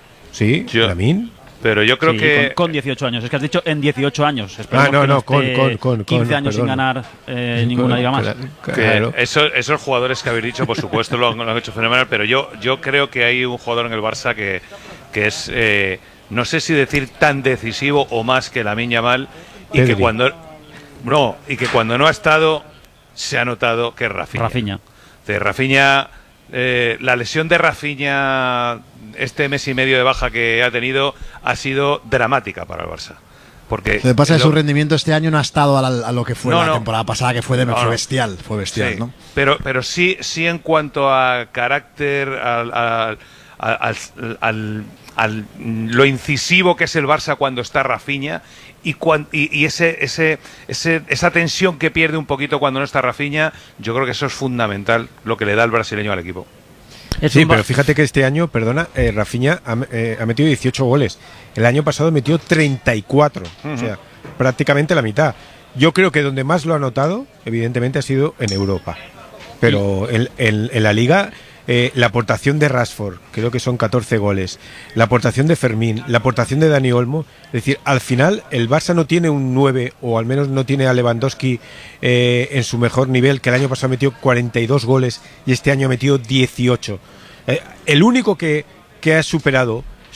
Sí, yo, Lamine. Pero yo creo sí, que. Con, con dieciocho años. Es que has dicho en dieciocho años. Ah, no, no, con, con, con. quince con, años perdón. sin ganar eh, ninguna liga más. Claro. Que eso, esos jugadores que habéis dicho, por supuesto, lo, lo han hecho fenomenal. Pero yo, yo creo que hay un jugador en el Barça que, que es. Eh, no sé si decir tan decisivo o más que Lamine Yamal. Y Pedri. que cuando. No, y que cuando no ha estado, se ha notado que es Rafinha. Rafinha. De Rafinha, eh, la lesión de Rafinha, este mes y medio de baja que ha tenido, ha sido dramática para el Barça. Porque Lo que pasa es que lo... su rendimiento este año no ha estado a, la, a lo que fue no, la no. temporada pasada, que fue, de, no, fue no. bestial, fue bestial, sí. ¿no? Pero, pero sí, sí en cuanto a carácter, al, al, al, al, al lo incisivo que es el Barça cuando está Rafinha. Y, cuan, y, y ese, ese, ese, esa tensión que pierde un poquito cuando no está Rafinha, yo creo que eso es fundamental, lo que le da el brasileño al equipo. Sí, pero fíjate que este año, perdona, eh, Rafinha ha, eh, ha metido dieciocho goles. El año pasado metió treinta y cuatro, uh-huh. O sea, prácticamente la mitad. Yo creo que donde más lo ha notado, evidentemente, ha sido en Europa. Pero en, en, en la Liga... Eh, la aportación de Rashford, creo que son catorce goles, la aportación de Fermín, la aportación de Dani Olmo, es decir, al final el Barça no tiene un nueve, o al menos no tiene a Lewandowski eh, en su mejor nivel, que el año pasado metió cuarenta y dos goles y este año ha metido dieciocho. Eh, el único que, que ha superado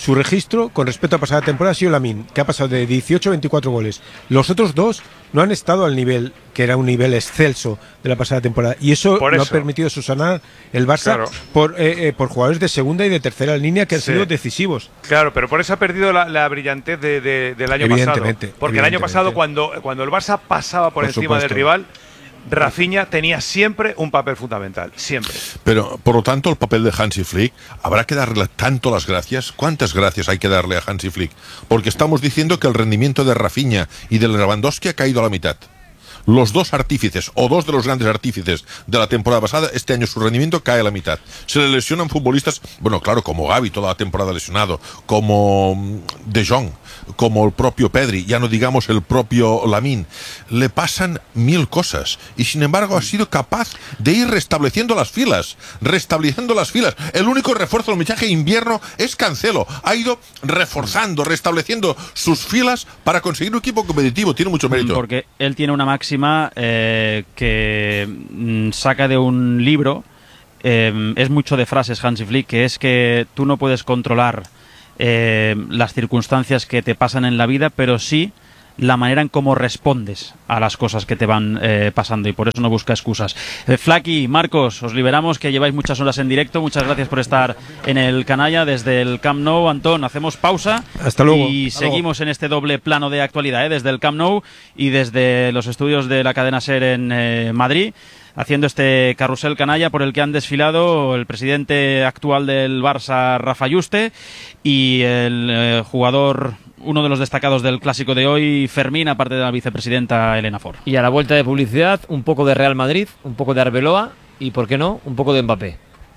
su registro con respecto a pasada temporada ha sido Lamine, que ha pasado de dieciocho a veinticuatro goles. Los otros dos no han estado al nivel, que era un nivel excelso de la pasada temporada. Y eso, Por no eso. ha permitido subsanar el Barça Claro. por, eh, eh, por jugadores de segunda y de tercera línea que han Sí. sido decisivos. Claro, pero por eso ha perdido la, la brillantez de, de- del año pasado. Evidentemente, Porque el año evidentemente. pasado, cuando, cuando el Barça pasaba por, Por encima supuesto. del rival, Rafinha tenía siempre un papel fundamental. Siempre. Pero, por lo tanto, el papel de Hansi Flick, habrá que darle tanto las gracias. ¿Cuántas gracias hay que darle a Hansi Flick? Porque estamos diciendo que el rendimiento de Rafinha y de Lewandowski ha caído a la mitad. Los dos artífices, o dos de los grandes artífices de la temporada pasada, este año su rendimiento cae a la mitad. Se le lesionan futbolistas, bueno, claro, como Gavi toda la temporada lesionado, como mm, De Jong, como el propio Pedri, ya no digamos el propio Lamine. Le pasan mil cosas y sin embargo ha sido capaz de ir restableciendo las filas, restableciendo las filas. El único refuerzo del fichaje de invierno es Cancelo. Ha ido reforzando, restableciendo sus filas para conseguir un equipo competitivo. Tiene mucho mérito. Porque él tiene una máxima eh, que mm, saca de un libro, eh, es mucho de frases Hansi Flick, que es que tú no puedes controlar eh, las circunstancias que te pasan en la vida, pero sí la manera en cómo respondes a las cosas que te van eh, pasando, y por eso no busca excusas. Eh, Flaky, Marcos, os liberamos, que lleváis muchas horas en directo. Muchas gracias por estar en el Canalla desde el Camp Nou. Antón, hacemos pausa. Hasta luego. Y Hasta seguimos luego. en este doble plano de actualidad, ¿eh? Desde el Camp Nou y desde los estudios de la cadena SER en eh, Madrid, haciendo este carrusel canalla por el que han desfilado el presidente actual del Barça, Rafa Yuste, y el eh, jugador, uno de los destacados del clásico de hoy, Fermín, aparte de la vicepresidenta Elena Ford. Y a la vuelta de publicidad, un poco de Real Madrid, un poco de Arbeloa y, ¿por qué no?, un poco de Mbappé.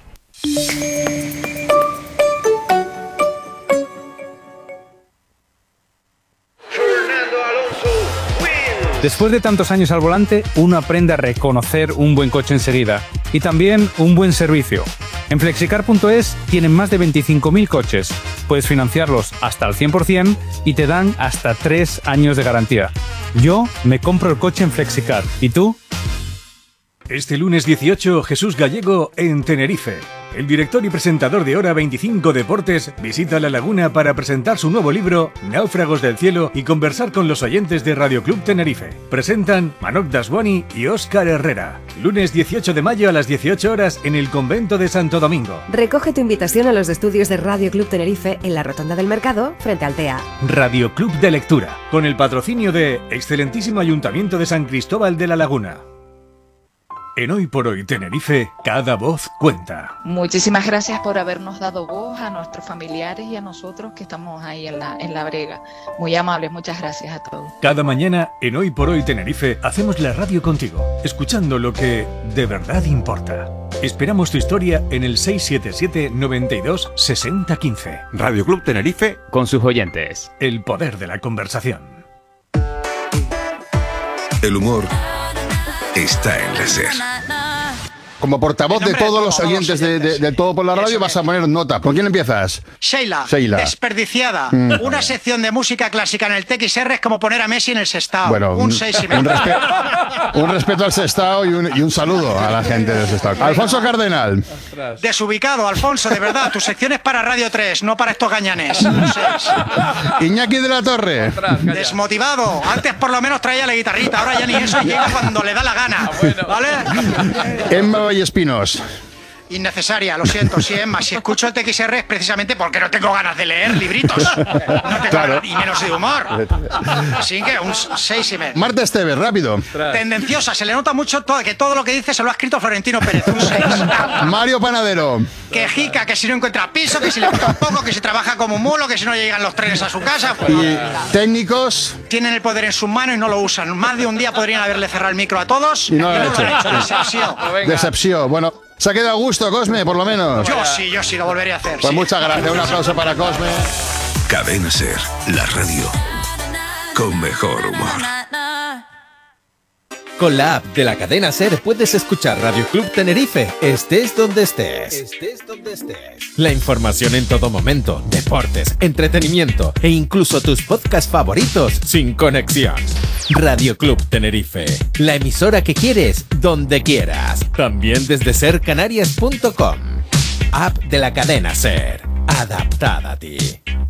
Después de tantos años al volante, uno aprende a reconocer un buen coche enseguida y también un buen servicio. En flexicar punto es tienen más de veinticinco mil coches. Puedes financiarlos hasta al cien por cien y te dan hasta tres años de garantía. Yo me compro el coche en Flexicar. ¿Y tú? Este lunes dieciocho, Jesús Gallego en Tenerife. El director y presentador de Hora veinticinco Deportes visita La Laguna para presentar su nuevo libro, Náufragos del Cielo, y conversar con los oyentes de Radio Club Tenerife. Presentan Manok Daswani y Óscar Herrera. Lunes dieciocho de mayo a las dieciocho horas en el Convento de Santo Domingo. Recoge tu invitación a los estudios de Radio Club Tenerife en la Rotonda del Mercado, frente al T E A. Radio Club de Lectura, con el patrocinio de Excelentísimo Ayuntamiento de San Cristóbal de la Laguna. En Hoy por Hoy Tenerife, cada voz cuenta. Muchísimas gracias por habernos dado voz a nuestros familiares y a nosotros que estamos ahí en la, en la brega. Muy amables, muchas gracias a todos. Cada mañana en Hoy por Hoy Tenerife hacemos la radio contigo, escuchando lo que de verdad importa. Esperamos tu historia en el seis siete siete, noventa y dos, sesenta, quince. Radio Club Tenerife con sus oyentes. El poder de la conversación. El humor está en la SER. Como portavoz de todos los oyentes de, de, de Todo por la Radio, vas a poner nota. ¿Con quién empiezas? Sheila, Sheila. desperdiciada. Mm. Una sección de música clásica en el T X R es como poner a Messi en el Sestao. Bueno, un seis y medio. un, respe- un respeto al Sestao y un, y un saludo a la gente del Sestao. Alfonso Cardenal. Desubicado, Alfonso, de verdad. Tu sección es para Radio tres, no para estos gañanes. Un seis. Iñaki de la Torre. Desmotivado. Antes por lo menos traía la guitarrita, ahora ya ni eso, y llega cuando le da la gana. ¿Vale? Emma Vallespinos. Innecesaria, lo siento, sí, Emma. Si escucho el T X R es precisamente porque no tengo ganas de leer libritos. No tengo Claro. ganas, y menos de humor. Así que un seis y medio. Marta Esteves, rápido. Tendenciosa, se le nota mucho todo, que todo lo que dice se lo ha escrito Florentino Pérez. Un seis. Mario Panadero. Que jica, que si no encuentra piso, que si le gusta un poco, que si trabaja como un mulo, que si no llegan los trenes a su casa. Pues, Y técnicos. tienen el poder en sus manos y no lo usan. Más de un día podrían haberle cerrado el micro a todos. Y no lo y han no lo han hecho. hecho. Decepción. Decepción. Bueno, se ha quedado a gusto, Cosme, por lo menos. Yo sí, yo sí, lo volveré a hacer. Pues sí. muchas gracias. Un aplauso para Cosme. Cadena SER, la radio con mejor humor. Con la app de la cadena SER puedes escuchar Radio Club Tenerife, estés donde estés. Estés donde estés. La información en todo momento, deportes, entretenimiento e incluso tus podcasts favoritos sin conexión. Radio Club Tenerife, la emisora que quieres donde quieras. También desde ser canarias punto com. App de la cadena SER, adaptada a ti.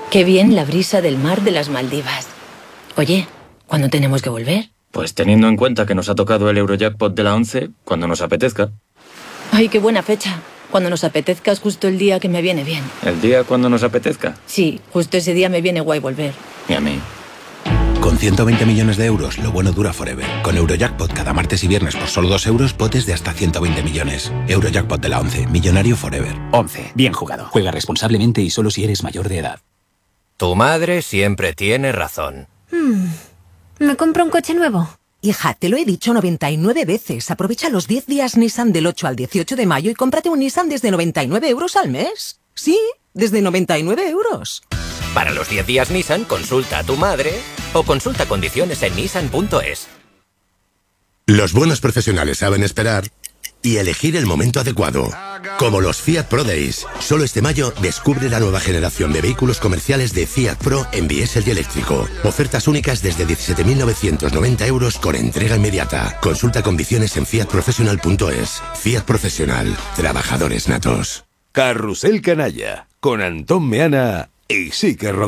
Qué bien la brisa del mar de las Maldivas. Oye, ¿cuándo tenemos que volver? Pues teniendo en cuenta que nos ha tocado el Eurojackpot de la once, cuando nos apetezca. Ay, qué buena fecha. Cuando nos apetezca es justo el día que me viene bien. ¿El día cuando nos apetezca? Sí, justo ese día me viene guay volver. Y a mí. Con ciento veinte millones de euros, lo bueno dura forever. Con Eurojackpot cada martes y viernes por solo dos euros, potes de hasta ciento veinte millones. Eurojackpot de la once, millonario forever. once. Bien jugado. Juega responsablemente y solo si eres mayor de edad. Tu madre siempre tiene razón. Hmm. ¿Me compro un coche nuevo? Hija, te lo he dicho noventa y nueve veces. Aprovecha los diez días Nissan del ocho al dieciocho de mayo y cómprate un Nissan desde noventa y nueve euros al mes. Sí, desde noventa y nueve euros. Para los diez días Nissan, consulta a tu madre o consulta condiciones en nissan punto es. Los buenos profesionales saben esperar y elegir el momento adecuado. Como los Fiat Pro Days. Solo este mayo descubre la nueva generación de vehículos comerciales de Fiat Pro en diésel y eléctrico. Ofertas únicas desde diecisiete mil novecientos noventa euros con entrega inmediata. Consulta condiciones en fiat professional punto es. Fiat Profesional. Trabajadores natos. Carrusel Canalla. Con Antón Meana y Sique Rodríguez.